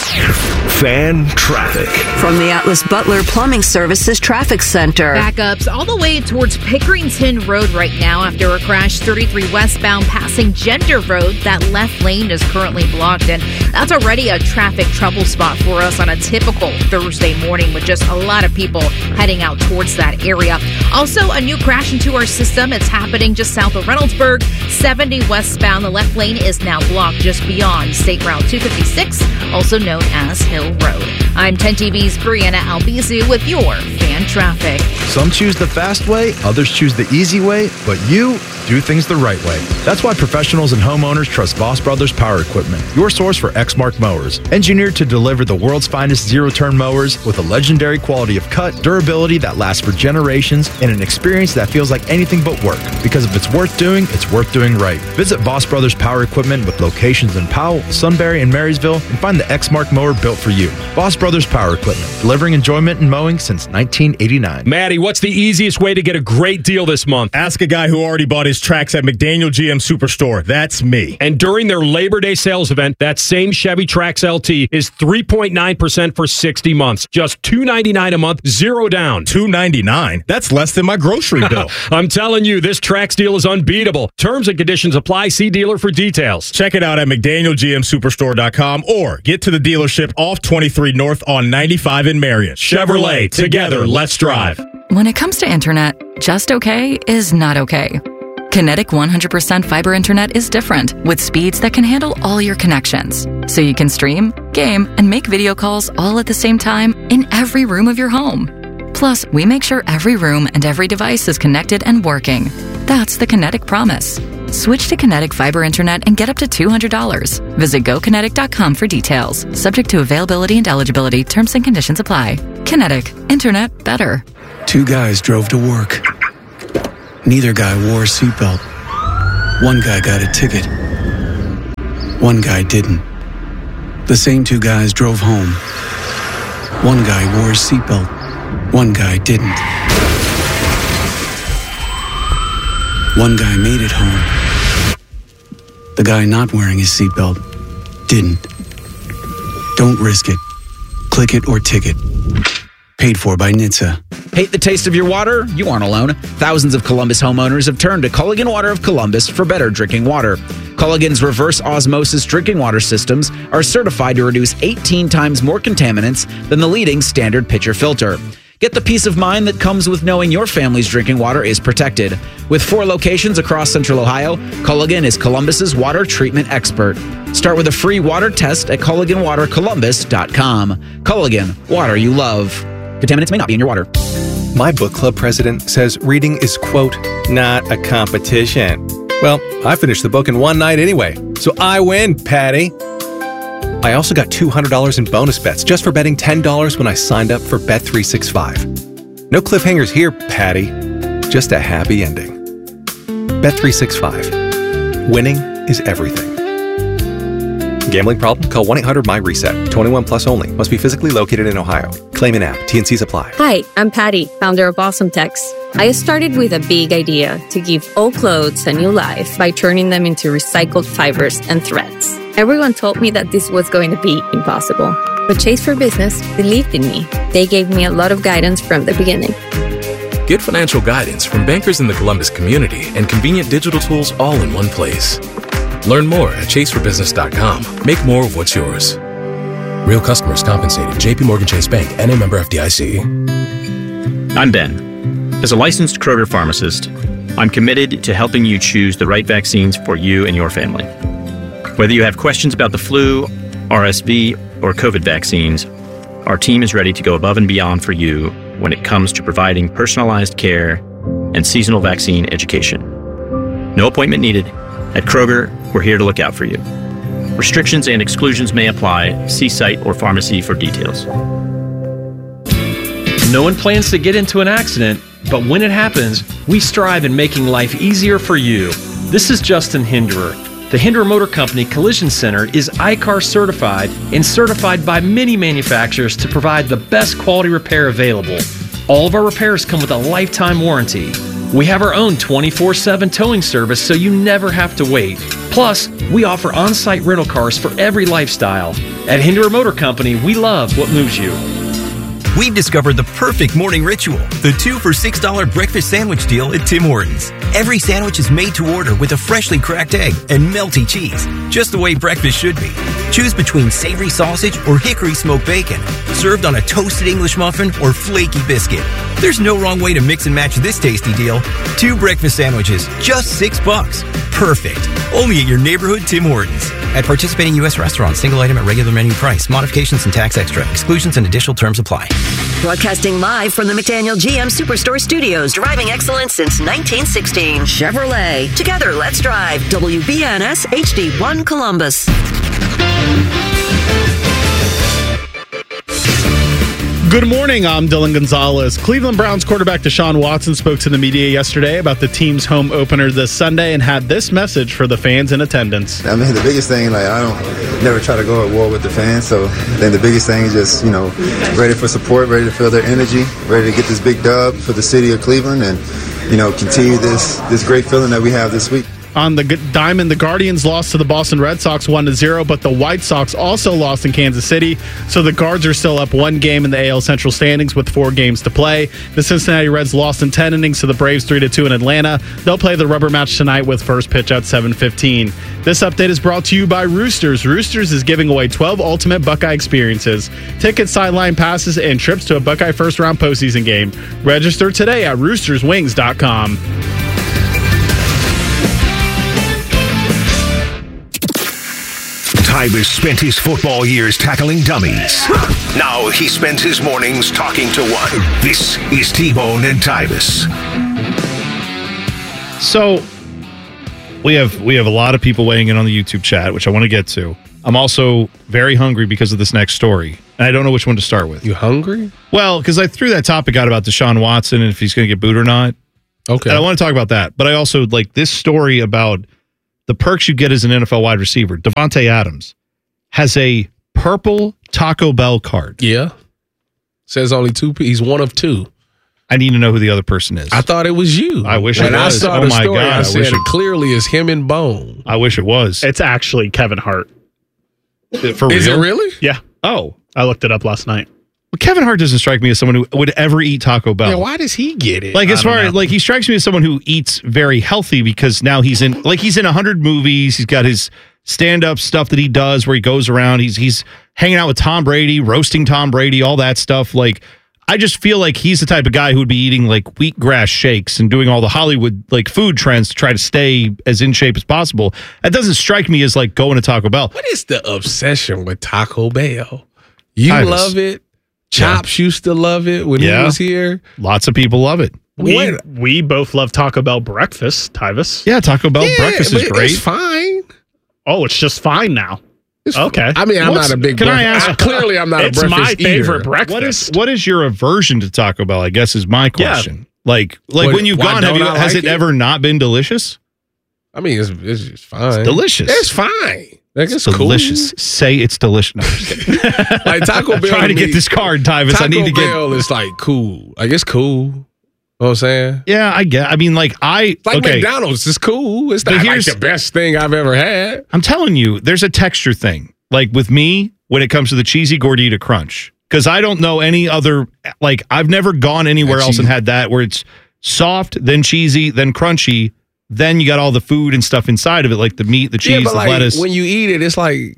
Fan traffic. From the Atlas Butler Plumbing Services Traffic Center. Backups all the way towards Pickerington Road right now after a crash thirty-three westbound passing Gender Road. That left lane is currently blocked, and that's already a traffic trouble spot for us on a typical Thursday morning with just a lot of people heading out towards that area. Also, a new crash into our system. It's happening just south of Reynoldsburg, seventy westbound. The left lane is now blocked just beyond State Route two fifty-six, also known as Hill Road. I'm ten T V's Brianna Albizu with your Fan Traffic. Some choose the fast way, others choose the easy way, but you do things the right way. That's why professionals and homeowners trust Voss Brothers Power Equipment, your source for Exmark mowers. Engineered to deliver the world's finest zero-turn mowers with a legendary quality of cut, durability that lasts for generations, and an experience that feels like anything but work. Because if it's worth doing, it's worth doing right. Visit Voss Brothers Power Equipment with locations in Powell, Sunbury, and Marysville, and find the Exmark mower built for you. Voss Brothers Power Equipment, delivering enjoyment in mowing since nineteen eighty-nine. Maddie, what's the easiest way to get a great deal this month? Ask a guy who already bought his tracks at McDaniel G M Superstore. That's me. And during their Labor Day sales event, that same Chevy Trax L T is three point nine percent for sixty months. Just two ninety-nine a month, zero down. two ninety-nine? That's less than my grocery bill. I'm telling you, this Trax deal is unbeatable. Terms and conditions apply. See dealer for details. Check it out at McDaniel G M Superstore dot com or get to the dealership off twenty-three North on ninety-five in Marion. Chevrolet, together, let's drive. When it comes to internet, just okay is not okay. Kinetic one hundred percent fiber internet is different, with speeds that can handle all your connections. so you can stream, game, and make video calls all at the same time in every room of your home. Plus, we make sure every room and every device is connected and working. That's the Kinetic Promise. Switch to Kinetic Fiber Internet and get up to two hundred dollars. Visit go kinetic dot com for details. Subject to availability and eligibility. Terms and conditions apply. Kinetic. Internet better. Two guys drove to work. Neither guy wore a seatbelt. One guy got a ticket. One guy didn't. The same two guys drove home. One guy wore a seatbelt. One guy didn't. One guy made it home. The guy not wearing his seatbelt didn't. Don't risk it. Click it or ticket. Paid for by N H T S A. Hate the taste of your water? You aren't alone. Thousands of Columbus homeowners have turned to Culligan Water of Columbus for better drinking water. Culligan's reverse osmosis drinking water systems are certified to reduce eighteen times more contaminants than the leading standard pitcher filter. Get the peace of mind that comes with knowing your family's drinking water is protected. With four locations across Central Ohio, Culligan is Columbus's water treatment expert. Start with a free water test at culligan water columbus dot com. Culligan, water you love. Contaminants may not be in your water. My book club president says reading is, quote, not a competition. Well, I finished the book in one night anyway, so I win, Patty. I also got two hundred dollars in bonus bets just for betting ten dollars when I signed up for Bet three sixty-five. No cliffhangers here, Patty. Just a happy ending. Bet three sixty-five. Winning is everything. Gambling problem? Call one eight hundred my reset. twenty-one plus only. Must be physically located in Ohio. Claim in app. T N Cs apply. Hi, I'm Patty, founder of Awesome Tex. I started with a big idea to give old clothes a new life by turning them into recycled fibers and threads. Everyone told me that this was going to be impossible. But Chase for Business believed in me. They gave me a lot of guidance from the beginning. Get financial guidance from bankers in the Columbus community and convenient digital tools all in one place. Learn more at chase for business dot com. Make more of what's yours. Real customers compensated. J P Morgan Chase Bank, N A member F D I C. I'm Ben. As a licensed Kroger pharmacist, I'm committed to helping you choose the right vaccines for you and your family. Whether you have questions about the flu, R S V, or COVID vaccines, our team is ready to go above and beyond for you when it comes to providing personalized care and seasonal vaccine education. No appointment needed. At Kroger, we're here to look out for you. Restrictions and exclusions may apply. See site or pharmacy for details. No one plans to get into an accident, but when it happens, we strive in making life easier for you. This is Justin Hinderer. The Hinderer Motor Company Collision Center is I C A R certified and certified by many manufacturers to provide the best quality repair available. All of our repairs come with a lifetime warranty. We have our own twenty-four seven towing service so you never have to wait. Plus, we offer on-site rental cars for every lifestyle. At Hinderer Motor Company, we love what moves you. We've discovered the perfect morning ritual, the two for six dollars breakfast sandwich deal at Tim Hortons. Every sandwich is made to order with a freshly cracked egg and melty cheese, just the way breakfast should be. Choose between savory sausage or hickory smoked bacon, served on a toasted English muffin or flaky biscuit. There's no wrong way to mix and match this tasty deal. Two breakfast sandwiches, just six bucks. Perfect. Only at your neighborhood Tim Hortons. At participating U S restaurants, single item at regular menu price. Modifications and tax extra. Exclusions and additional terms apply. Broadcasting live from the McDaniel G M Superstore Studios, driving excellence since nineteen sixteen. Chevrolet. Together, let's drive. W B N S H D one Columbus. Good morning, I'm Dylan Gonzalez. Cleveland Browns quarterback Deshaun Watson spoke to the media yesterday about the team's home opener this Sunday and had this message for the fans in attendance. I mean, the biggest thing, like, I don't never try to go at war with the fans, so then the biggest thing is just, you know, ready for support, ready to feel their energy, ready to get this big dub for the city of Cleveland and, you know, continue this, this great feeling that we have this week. On the diamond, the Guardians lost to the Boston Red Sox one to zero, but the White Sox also lost in Kansas City, so the Guards are still up one game in the A L Central standings with four games to play. The Cincinnati Reds lost in ten innings to the Braves three to two in Atlanta. They'll play the rubber match tonight with first pitch at seven fifteen. This update is brought to you by Roosters. Roosters is giving away twelve ultimate Buckeye experiences, tickets, sideline passes, and trips to a Buckeye first-round postseason game. Register today at roosters wings dot com. Tyvis spent his football years tackling dummies. Now he spends his mornings talking to one. This is T-Bone and Tyvis. So we have we have a lot of people weighing in on the YouTube chat, which I want to get to. I'm also very hungry because of this next story, and I don't know which one to start with. You hungry? Well, because I threw that topic out about Deshaun Watson and if he's going to get booed or not. Okay. And I want to talk about that, but I also like this story about the perks you get as an N F L wide receiver. Devontae Adams has a purple Taco Bell card. Yeah. Says only two. He's one of two. I need to know who the other person is. I thought it was you. I wish when it I was. saw Oh the my story, God, I I said wish it it- clearly is him and Bone. I wish it was. It's actually Kevin Hart. For Is real? it really? Yeah. Oh. I looked it up last night. Well, Kevin Hart doesn't strike me as someone who would ever eat Taco Bell. Yeah, why does he get it? Like as I don't far as know. like he strikes me as someone who eats very healthy because now he's in like he's in a hundred movies. He's got his stand up stuff that he does where he goes around. He's he's hanging out with Tom Brady, roasting Tom Brady, all that stuff. Like I just feel like he's the type of guy who would be eating like wheatgrass shakes and doing all the Hollywood like food trends to try to stay as in shape as possible. That doesn't strike me as like going to Taco Bell. What is the obsession with Taco Bell? You Tyvis. love it. Chops used to love it when Yeah. he was here. Lots of people love it. We What? we both love Taco Bell breakfast, Tyvis. Yeah, Taco Bell Yeah, breakfast is but great. It's fine. Oh, it's just fine now. It's Okay. I mean, I'm What's- not a big. can I breakfast- ask- Clearly, I'm not it's a my breakfast favorite eater. breakfast. What is what is your aversion to Taco Bell? I guess is my question. Like like What- when you've why gone, have don't you, I has like it, it? ever not been delicious? I mean, it's it's just fine. It's delicious. It's fine. Like, it's delicious. Say it's delicious. No, I'm just kidding. Cool. Like Taco Bell. Trying to get me- this card, Tyvis. Taco I need to get. Bell is like cool. Like it's cool. You know what I'm saying? Yeah, I get. I mean, like I. Like okay, McDonald's is cool. It's But not like here's- the best thing I've ever had. I'm telling you, there's a texture thing. Like with me, when it comes to the cheesy gordita crunch, because I don't know any other. Like I've never gone anywhere That else and cheese- had that where it's soft, then cheesy, then crunchy. Then you got all the food and stuff inside of it, like the meat, the cheese, yeah, but the like lettuce. when you eat it, it's like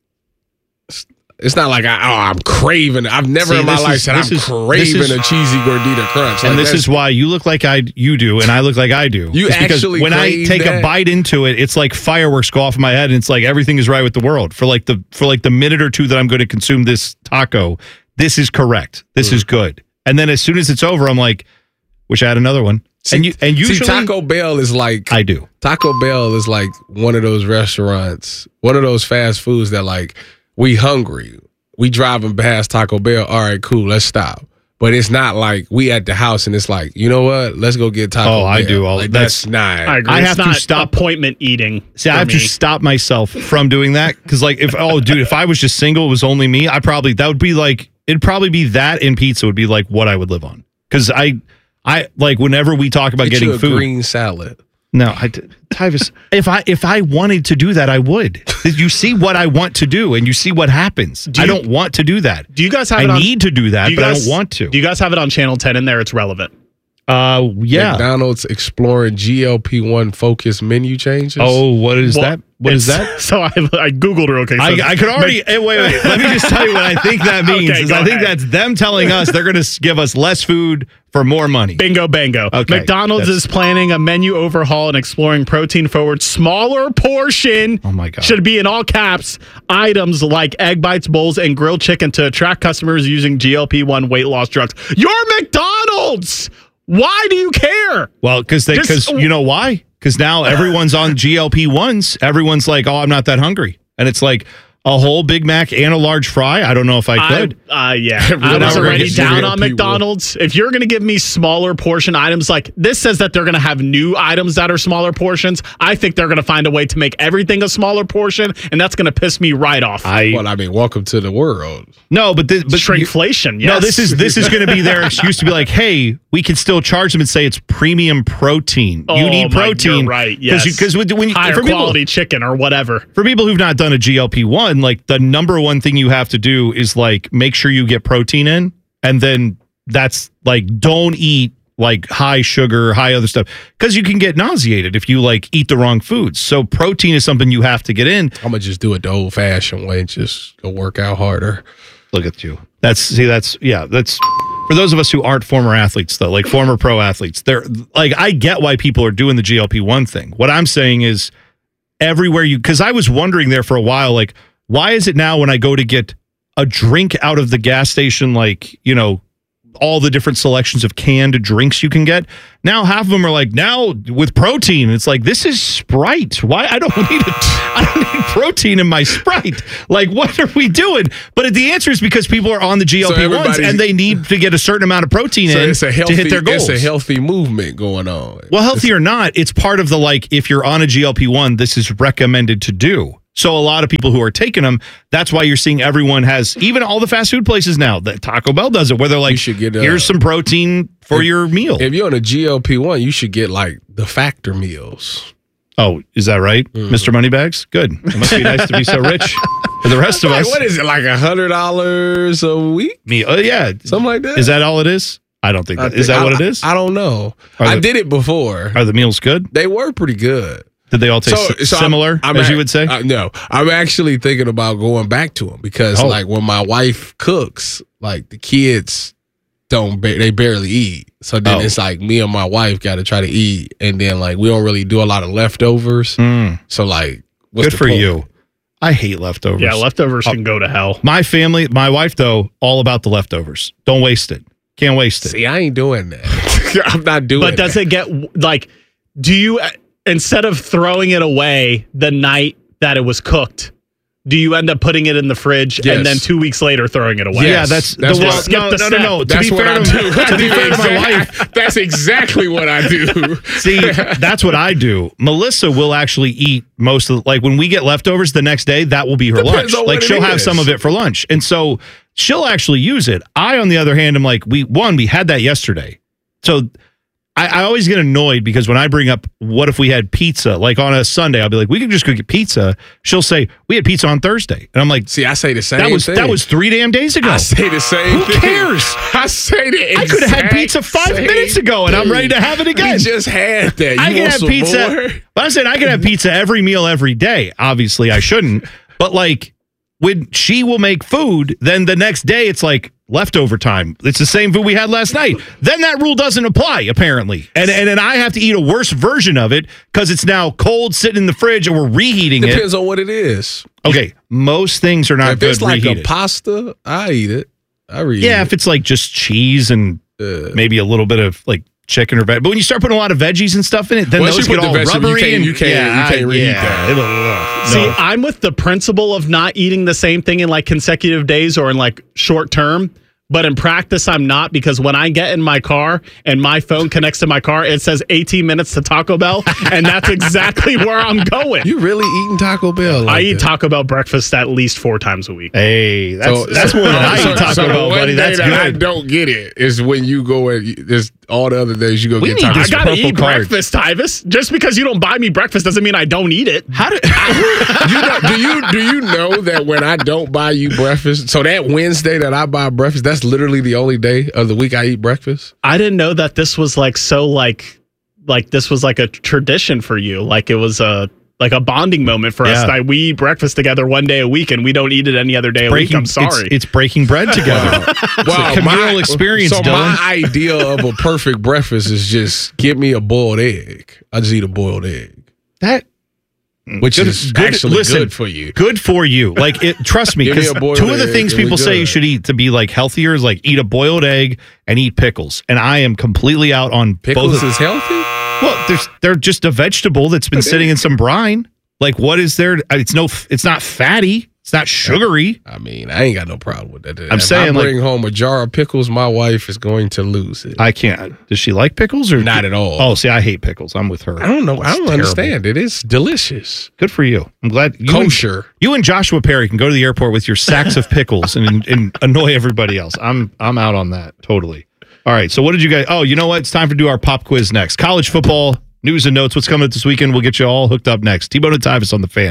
it's, it's not like I, oh, I'm craving. I've never See, in my this life is- said this I'm is- craving this is- a cheesy gordita crunch. and Like, this that's- is why you look like I you do, and I look like I do. You It's because actually when I crave take a that? bite into it, it's like fireworks go off in my head, and it's like everything is right with the world for like the for like the minute or two that I'm going to consume this taco. This is correct. This Mm. is good. And then as soon as it's over, I'm like, wish I had another one. See, and you and usually see, Taco Bell is like I do. Taco Bell is like one of those restaurants, one of those fast foods that like we hungry. We driving past Taco Bell. All right, cool. Let's stop. But it's not like we at the house and it's like, you know what? Let's go get Taco Oh, Bell. I do all- like, that's- that's not. I agree. I It's have to not stop- appointment eating. See, I for have me. to stop myself from doing that because, like, if oh, dude, if I was just single, it was only me. I probably that would be like it'd probably be that and pizza would be like what I would live on because I, I like whenever we talk about Get getting you a food. green salad. No, I, Tyvis, if I if I wanted to do that, I would. You see what I want to do, and you see what happens. Do I you- don't want to do that. Do you guys have I it on, need to do that, do you but I guys- don't want to. Do you guys have it on Channel ten in there? It's relevant. Uh, yeah. McDonald's exploring G L P one focused menu changes. Oh, what is Well, that? What is it's- that? So I, I googled real quick. I, So I could already Mc- hey, wait, wait. Let me just tell you what I think that means. Okay, is go I think ahead. that's them telling us they're going to give us less food for more money. Bingo, bango. Okay, McDonald's that's- is planning a menu overhaul and exploring protein forward, smaller portion. Oh my god! Should be in all caps. Items like egg bites, bowls, and grilled chicken to attract customers using G L P one weight loss drugs. You're McDonald's. Why do you care? Well, because they Just- because you know why? Because now everyone's on G L P ones. Everyone's like, oh, I'm not that hungry, and it's like a whole Big Mac and a large fry. I don't know if I could. I, uh, yeah, I Everyone was already already gets down G L on P McDonald's. If you're going to give me smaller portion items, like this says that they're going to have new items that are smaller portions, I think they're going to find a way to make everything a smaller portion, and that's going to piss me right off. I well, I mean, welcome to the world. no, but this, but Shrinkflation. Yes. No, this is this is going to be their excuse to be like, hey, we can still charge them and say it's premium protein. Oh, you need my- protein, you're right? Yes, Because when you higher for people- quality chicken or whatever. For people who've not done a G L P one, like the number one thing you have to do is like make sure you get protein in, and then that's like don't eat like high sugar, high other stuff because you can get nauseated if you like eat the wrong foods. So protein is something you have to get in. I'm gonna just do it the old fashioned way, just go work out harder. Look at you. That's see, that's yeah, that's for those of us who aren't former athletes though, like former pro athletes. They're like I get why people are doing the G L P one thing. What I'm saying is everywhere you because I was wondering there for a while, like, why is it now when I go to get a drink out of the gas station, like, you know, all the different selections of canned drinks you can get, now half of them are like, now with protein. It's like, this is Sprite. Why? I don't need it. I don't need protein in my Sprite. Like, what are we doing? But the answer is because people are on the G L P ones, so and they need to get a certain amount of protein so in it's a healthy, to hit their goals. It's a healthy movement going on. Well, healthy or not, it's part of the, like, if you're on a G L P one, this is recommended to do. So a lot of people who are taking them, that's why you're seeing everyone has, even all the fast food places now, that Taco Bell does it, where they're like, you should get, uh, here's some protein for if, your meal. If you're on a G L P one, you should get like the factor meals. Oh, is that right, mm. Mister Moneybags? Good. It must be nice to be so rich for the rest of like, us. What is it, like one hundred dollars a week? Me? Oh, yeah. Something like that. Is that all it is? I don't think that. Think, is that I, what it is? I, I don't know. Are I the, did it before. Are the meals good? They were pretty good. Did they all taste so, so similar, I'm, I'm as at, you would say? Uh, no. I'm actually thinking about going back to them because, oh. like, when my wife cooks, like, the kids don't, ba- they barely eat. So then oh. it's like me and my wife got to try to eat. And then, like, we don't really do a lot of leftovers. Mm. So, like, what's good the for point? you. I hate leftovers. Yeah, leftovers oh. can go to hell. My family, my wife, though, all about the leftovers. Don't waste it. Can't waste it. See, I ain't doing that. I'm not doing But does that. it get, like, do you, instead of throwing it away the night that it was cooked, do you end up putting it in the fridge yes. and then two weeks later throwing it away? Yes. Yeah, that's, that's the, what, well, skip no, the no, step. no, no. To That's be what fair I to, do. to be fair to my wife, that's exactly what I do. See, that's what I do. Melissa will actually eat most of the, like when we get leftovers the next day, that will be her Depends lunch. Like she'll have is. some of it for lunch. And so she'll actually use it. I, on the other hand, am like, we, one, we had that yesterday. So I, I always get annoyed because when I bring up, what if we had pizza? Like on a Sunday, I'll be like, we could just go get pizza. She'll say, we had pizza on Thursday. And I'm like, see, I say the same that was, thing. That was three damn days ago. I say the same Who thing. cares? I say the exact I could have had pizza five minutes ago and I'm ready to have it again. We just had that. You I can want have some pizza. more? But I said I can have pizza every meal every day. Obviously, I shouldn't. But like when she will make food, then the next day it's like leftover time. It's the same food we had last night. Then that rule doesn't apply, apparently. And and then I have to eat a worse version of it because it's now cold, sitting in the fridge, and we're reheating Depends it. Depends on what it is. Okay, most things are not if good it's like reheated. a pasta, I eat it. I reheat Yeah, it. if it's like just cheese and uh, maybe a little bit of like chicken or veg. But when you start putting a lot of veggies and stuff in it, then Once those you get put all the vegetable, rubbery. you can't, and, you can't, yeah, you can't reheat yeah. that. It'll, uh, See, no. I'm with the principle of not eating the same thing in like consecutive days or in like short term. But in practice, I'm not, because when I get in my car and my phone connects to my car, it says eighteen minutes to Taco Bell, and that's exactly where I'm going. You really eating Taco Bell? Like I eat that? Taco Bell breakfast at least four times a week. Hey, that's So- that's so- more than I so- eat Taco so Bell, one buddy. day That's that I good. don't get it is when you go and there's all the other days you go We get need Taco this I Bell. gotta purple eat card. breakfast, Tyvis. Just because you don't buy me breakfast doesn't mean I don't eat it. How do you know, do you do you know that when I don't buy you breakfast, so that Wednesday that I buy breakfast, that's literally the only day of the week I eat breakfast? I didn't know that this was like so like like this was like a tradition for you. Like it was a like a bonding moment for us. Yeah. That we eat breakfast together one day a week and we don't eat it any other day a week. I'm sorry. It's, it's breaking bread together. It's Wow, a communal my- experience, So Dylan. my idea of a perfect breakfast is just give me a boiled egg. I just eat a boiled egg, that which Good- is good- actually listen, good for you. Good for you. Like it. Trust me, Give me because a boiled two of the egg, things it'll be people say you good. should eat to be like healthier is like eat a boiled egg and eat pickles. And I am completely out on Pickles both. Of, is healthy. well, there's they're just a vegetable that's been sitting in some brine. Like what is there? It's no. It's not fatty. It's not sugary. I mean, I ain't got no problem with that. I'm if saying, I like- bring home a jar of pickles, my wife is going to lose it. I can't. Does she like pickles or Not at all. Oh, see, I hate pickles. I'm with her. I don't know. I It's don't terrible. understand. It is delicious. Good for you. I'm glad you Kosher. And, you and Joshua Perry can go to the airport with your sacks of pickles and, and annoy everybody else. I'm I'm out on that totally. All right. So what did you guys? Oh, you know what? It's time to do our pop quiz next. College football news and notes. What's coming up this weekend? We'll get you all hooked up next. T-Bone and Tyvis on the Fan.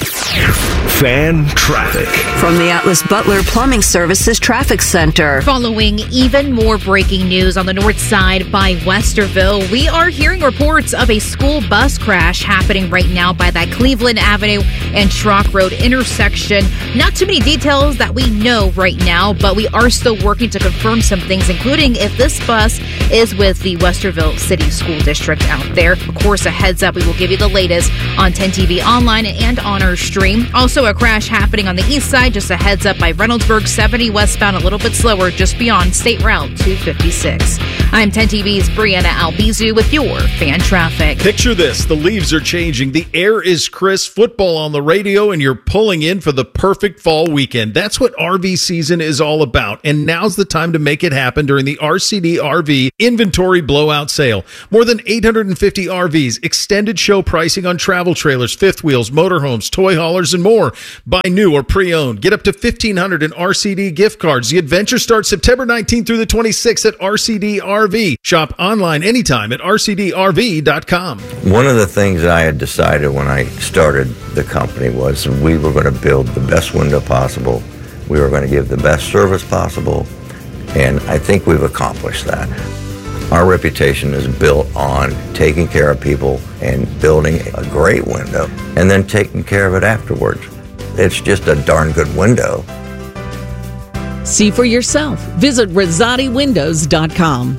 Fan traffic. From the Atlas Butler Plumbing Services Traffic Center. Following even more breaking news on the north side by Westerville, we are hearing reports of a school bus crash happening right now by that Cleveland Avenue and Schrock Road intersection. Not too many details that we know right now, but we are still working to confirm some things, including if this bus is with the Westerville City School District out there. Of course, a heads up, we will give you the latest on ten T V online and on our stream. Also, a a crash happening on the east side. Just a heads up by Reynoldsburg seventy westbound, a little bit slower just beyond State Route two fifty-six. I'm ten T V's Brianna Albizu with your fan traffic. Picture this. The leaves are changing. The air is crisp, football on the radio, and you're pulling in for the perfect fall weekend. That's what R V season is all about. And now's the time to make it happen during the R C D R V Inventory Blowout Sale. More than eight hundred fifty R Vs, extended show pricing on travel trailers, fifth wheels, motorhomes, toy haulers, and more. Buy new or pre-owned. Get up to fifteen hundred dollars in R C D gift cards. The adventure starts September nineteenth through the twenty-sixth at R C D R V. Shop online anytime at R C D R V dot com. One of the things I had decided when I started the company was we were going to build the best window possible. We were going to give the best service possible, and I think we've accomplished that. Our reputation is built on taking care of people and building a great window and then taking care of it afterwards. It's just a darn good window. See for yourself. Visit Rosati Windows dot com.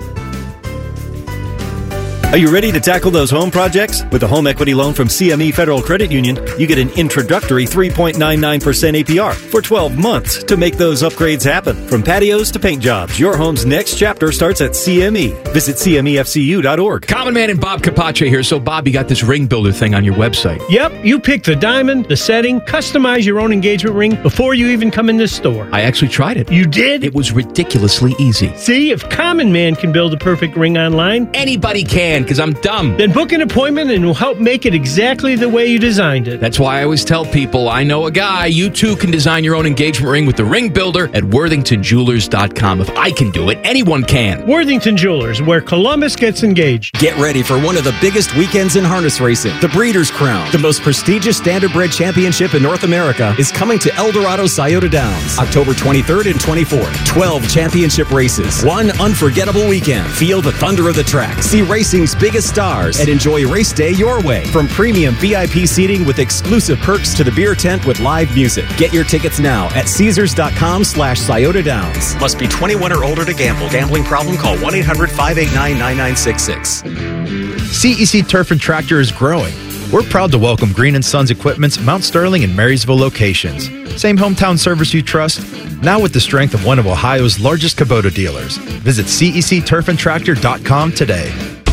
Are you ready to tackle those home projects? With a home equity loan from C M E Federal Credit Union, you get an introductory three point nine nine percent A P R for twelve months to make those upgrades happen. From patios to paint jobs, your home's next chapter starts at C M E. Visit C M E F C U dot org. Common Man and Bob Capace here. So, Bob, you got this ring builder thing on your website. Yep, you pick the diamond, the setting, customize your own engagement ring before you even come in this store. I actually tried it. You did? It was ridiculously easy. See, if Common Man can build a perfect ring online, anybody can, because I'm dumb. Then book an appointment and we'll help make it exactly the way you designed it. That's why I always tell people, I know a guy. You too can design your own engagement ring with the ring builder at Worthington Jewelers dot com. If I can do it, anyone can. Worthington Jewelers, where Columbus gets engaged. Get ready for one of the biggest weekends in harness racing. The Breeders' Crown, the most prestigious standardbred championship in North America, is coming to El Dorado Scioto Downs, October twenty-third and twenty-fourth. twelve championship races, one unforgettable weekend. Feel the thunder of the track. See racing's biggest stars and enjoy race day your way. From premium V I P seating with exclusive perks to the beer tent with live music. Get your tickets now at Caesars dot com slash Scioto Downs. Must be twenty-one or older to gamble. Gambling problem? Call one eight hundred five eight nine nine nine six six. C E C Turf and Tractor is growing. We're proud to welcome Green and Sons Equipment's Mount Sterling and Marysville locations. Same hometown service you trust, now with the strength of one of Ohio's largest Kubota dealers. Visit C E C turf and tractor dot com today.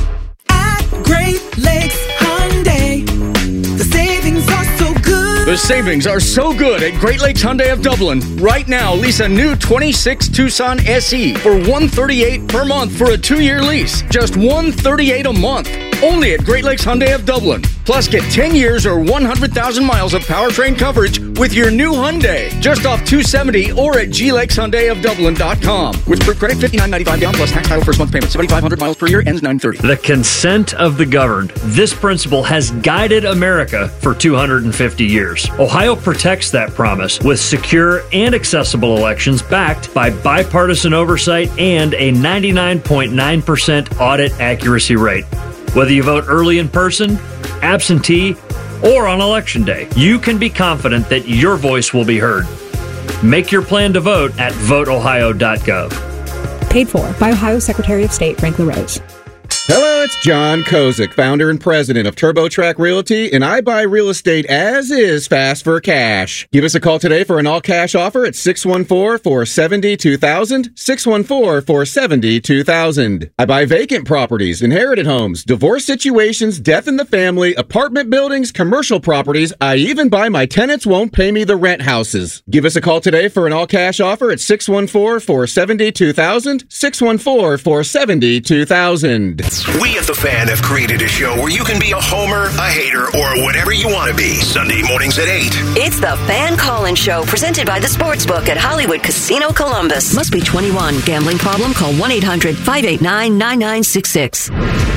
Great Lakes Hyundai. The savings are so good. The savings are so good at Great Lakes Hyundai of Dublin. Right now, lease a new twenty-six Tucson S E for one hundred thirty-eight dollars per month for a two-year lease. Just one hundred thirty-eight dollars a month. Only at Great Lakes Hyundai of Dublin. Plus, get ten years or one hundred thousand miles of powertrain coverage with your new Hyundai. Just off two seventy or at G Lakes Hyundai of Dublin dot com. With group credit fifty-nine ninety-five down plus tax title first month payment. seventy-five hundred miles per year ends nine thirty. The consent of the governed. This principle has guided America for two hundred fifty years. Ohio protects that promise with secure and accessible elections backed by bipartisan oversight and a ninety-nine point nine percent audit accuracy rate. Whether you vote early in person, absentee, or on election day, you can be confident that your voice will be heard. Make your plan to vote at vote ohio dot gov. Paid for by Ohio Secretary of State Frank LaRose. Hello, it's John Kozik, founder and president of TurboTrack Realty, and I buy real estate as is fast for cash. Give us a call today for an all-cash offer at six one four, four seven zero, two thousand, six one four, four seven zero, two thousand. I buy vacant properties, inherited homes, divorce situations, death in the family, apartment buildings, commercial properties. I even buy my tenants won't pay me the rent houses. Give us a call today for an all-cash offer at six one four, four seven zero, two thousand, six one four, four seven zero, two thousand. We at The Fan have created a show where you can be a homer, a hater, or whatever you want to be. Sunday mornings at eight. It's the Fan Call-In Show, presented by the Sportsbook at Hollywood Casino Columbus. Must be twenty-one. Gambling problem? Call one eight hundred five eight nine nine nine six six.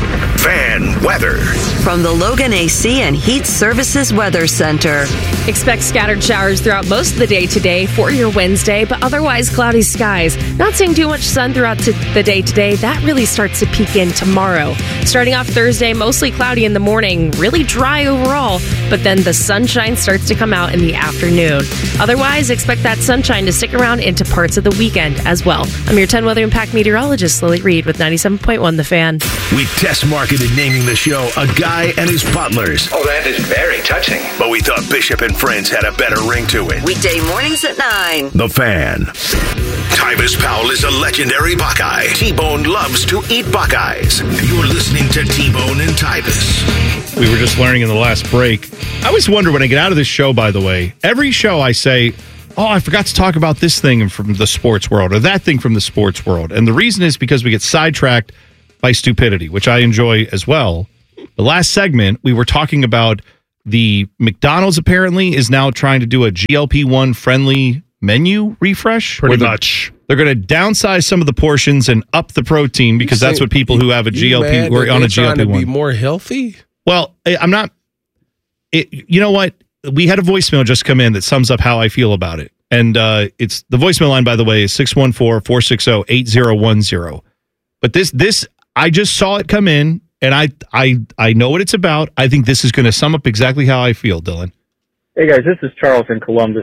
Fan weather. From the Logan A C and Heat Services Weather Center. Expect scattered showers throughout most of the day today for your Wednesday, but otherwise cloudy skies. Not seeing too much sun throughout to the day today. That really starts to peak in tomorrow. Starting off Thursday, mostly cloudy in the morning, really dry overall, but then the sunshine starts to come out in the afternoon. Otherwise, expect that sunshine to stick around into parts of the weekend as well. I'm your ten Weather Impact meteorologist, Lily Reed, with ninety-seven point one The Fan. With Test Market avoided naming the show A Guy and His Butlers. Oh, that is very touching. But we thought Bishop and Friends had a better ring to it. Weekday mornings at nine. The Fan. Tyvis Powell is a legendary Buckeye. T-Bone loves to eat Buckeyes. You're listening to T-Bone and Tyvis. We were just learning in the last break. I always wonder when I get out of this show, by the way, every show I say, oh, I forgot to talk about this thing from the sports world or that thing from the sports world. And the reason is because we get sidetracked by stupidity, which I enjoy as well. The last segment, we were talking about the McDonald's apparently is now trying to do a G L P one friendly menu refresh. Pretty they're, much. They're going to downsize some of the portions and up the protein because that's what people who have a G L P or on a G L P one. Trying to be more healthy? Well, I'm not. It, you know what? We had a voicemail just come in that sums up how I feel about it. And uh, it's the voicemail line, by the way, is six one four, four six zero, eight zero one zero. But this, this, I just saw it come in, and I, I, I know what it's about. I think this is going to sum up exactly how I feel, Dylan. Hey, guys, this is Charles in Columbus.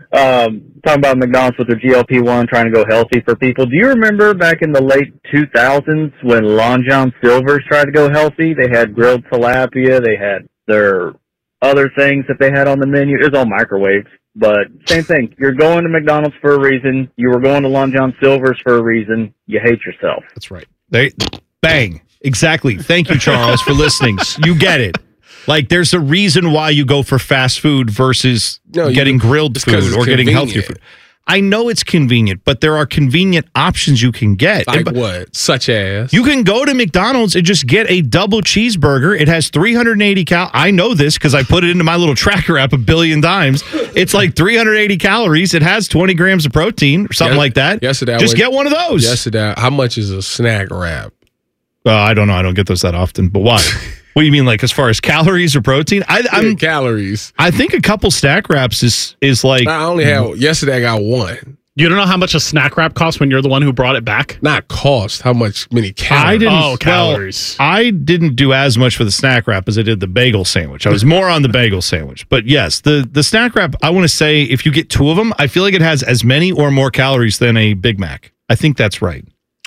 Um, talking about McDonald's with their G L P one, trying to go healthy for people. Do you remember back in the late two thousands when Long John Silver's tried to go healthy? They had grilled tilapia. They had their other things that they had on the menu. It was all microwaves. But same thing. You're going to McDonald's for a reason. You were going to Long John Silver's for a reason. You hate yourself. That's right. They bang. Exactly. Thank you, Charles, for listening. You get it. Like, there's a reason why you go for fast food versus no, getting you, grilled food or getting healthier food. I know it's convenient, but there are convenient options you can get. Like and, what? Such as? You can go to McDonald's and just get a double cheeseburger. It has three hundred eighty cal. I know this because I put it into my little tracker app a billion times. It's like three hundred eighty calories. It has twenty grams of protein or something yes, like that. Yesterday, just I went, get one of those. Yesterday, how much is a snack wrap? Uh, I don't know. I don't get those that often. But why? What do you mean, like as far as calories or protein? I, I'm yeah, calories. I think a couple snack wraps is is like. I only had yesterday. I got one. You don't know how much a snack wrap costs when you're the one who brought it back? Not cost. How much many calories? I didn't, oh, calories. Well, I didn't do as much for the snack wrap as I did the bagel sandwich. I was more on the bagel sandwich. But yes, the, the snack wrap, I want to say if you get two of them, I feel like it has as many or more calories than a Big Mac. I think that's right.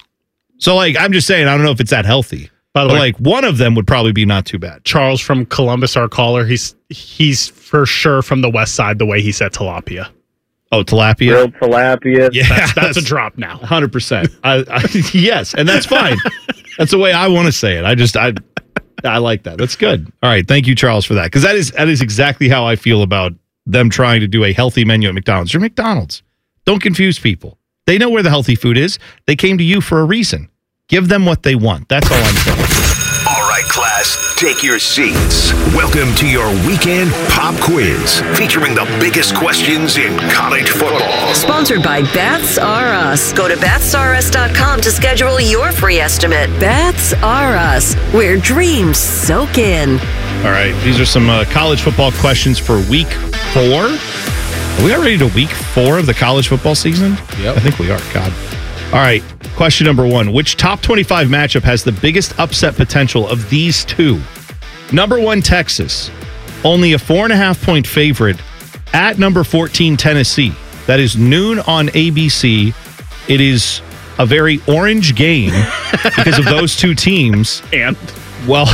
So, like, I'm just saying, I don't know if it's that healthy. By the but way, like one of them would probably be not too bad. Charles from Columbus, our caller, he's he's for sure from the west side, the way he said tilapia. Oh, tilapia? Grilled tilapia. Yeah, that's, that's a drop now. one hundred percent. I, I, yes, and that's fine. That's the way I want to say it. I just, I I like that. That's good. All right, thank you, Charles, for that. Because that is, that is exactly how I feel about them trying to do a healthy menu at McDonald's. You're McDonald's. Don't confuse people. They know where the healthy food is. They came to you for a reason. Give them what they want. That's all I'm saying. All right, class, take your seats. Welcome to your weekend pop quiz, featuring the biggest questions in college football. Sponsored by Baths R Us. Go to baths r us dot com to schedule your free estimate. Baths R Us, where dreams soak in. All right, these are some uh, college football questions for week four. Are we already to week four of the college football season? Yep. I think we are. God. All right. Question number one. Which top twenty-five matchup has the biggest upset potential of these two? Number one, Texas. Only a four and a half point favorite at number fourteen, Tennessee. That is noon on A B C. It is a very orange game because of those two teams. And? Well,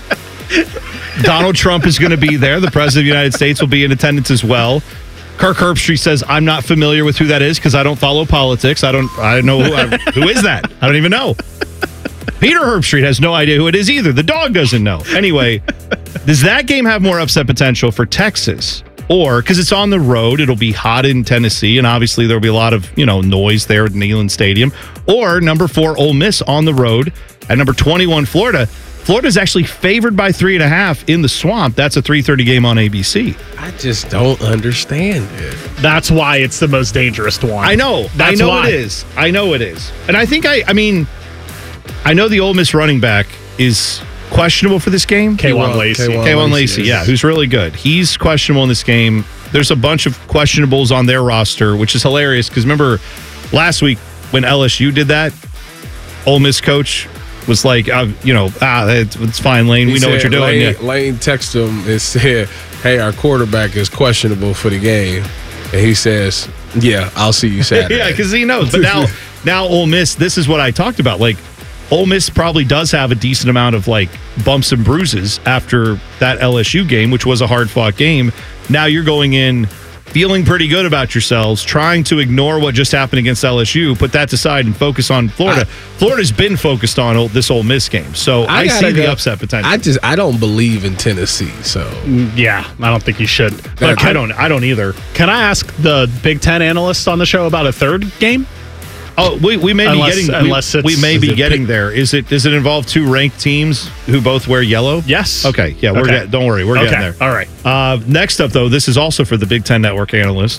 Donald Trump is going to be there. The President of the United States will be in attendance as well. Kirk Herbstreit says, I'm not familiar with who that is because I don't follow politics. I don't I don't know who, I, who is that. I don't even know. Peter Herbstreit has no idea who it is either. The dog doesn't know. Anyway, does that game have more upset potential for Texas? Or, because it's on the road, it'll be hot in Tennessee, and obviously there'll be a lot of, you know, noise there at Neyland Stadium. Or number four, Ole Miss on the road at number twenty-one, Florida. Florida's actually favored by three and a half in the Swamp. That's a three thirty game on A B C. I just don't understand it. That's why it's the most dangerous one. I know. That's I know why. it is. I know it is. And I think I, I mean, I know the Ole Miss running back is questionable for this game. K'Wan Lacey. K'Wan Lacey, yeah, who's really good. He's questionable in this game. There's a bunch of questionables on their roster, which is hilarious because remember last week when L S U did that, Ole Miss coach was like, uh, you know, ah, it's, it's fine, Lane. He we know said, what you're doing. Lane, yeah. Lane texted him and said, hey, our quarterback is questionable for the game. And he says, yeah, I'll see you Saturday. Yeah, because he knows. But now, now Ole Miss, this is what I talked about. Like, Ole Miss probably does have a decent amount of like bumps and bruises after that L S U game, which was a hard-fought game. Now you're going in feeling pretty good about yourselves, trying to ignore what just happened against L S U, put that aside and focus on Florida. I, Florida's been focused on old, this Ole Miss game, so I, I see the go, upset potential. I just I don't believe in Tennessee, so yeah, I don't think you should. But can, I don't. I don't either. Can I ask the Big Ten analysts on the show about a third game? Oh, we, we may unless, be getting unless we, it's, we may be it getting pick, there. Is it does it involve two ranked teams who both wear yellow? Yes. Okay. Yeah. We're okay. get, don't worry. We're okay. getting there. All right. Uh, next up, though, this is also for the Big Ten Network analyst.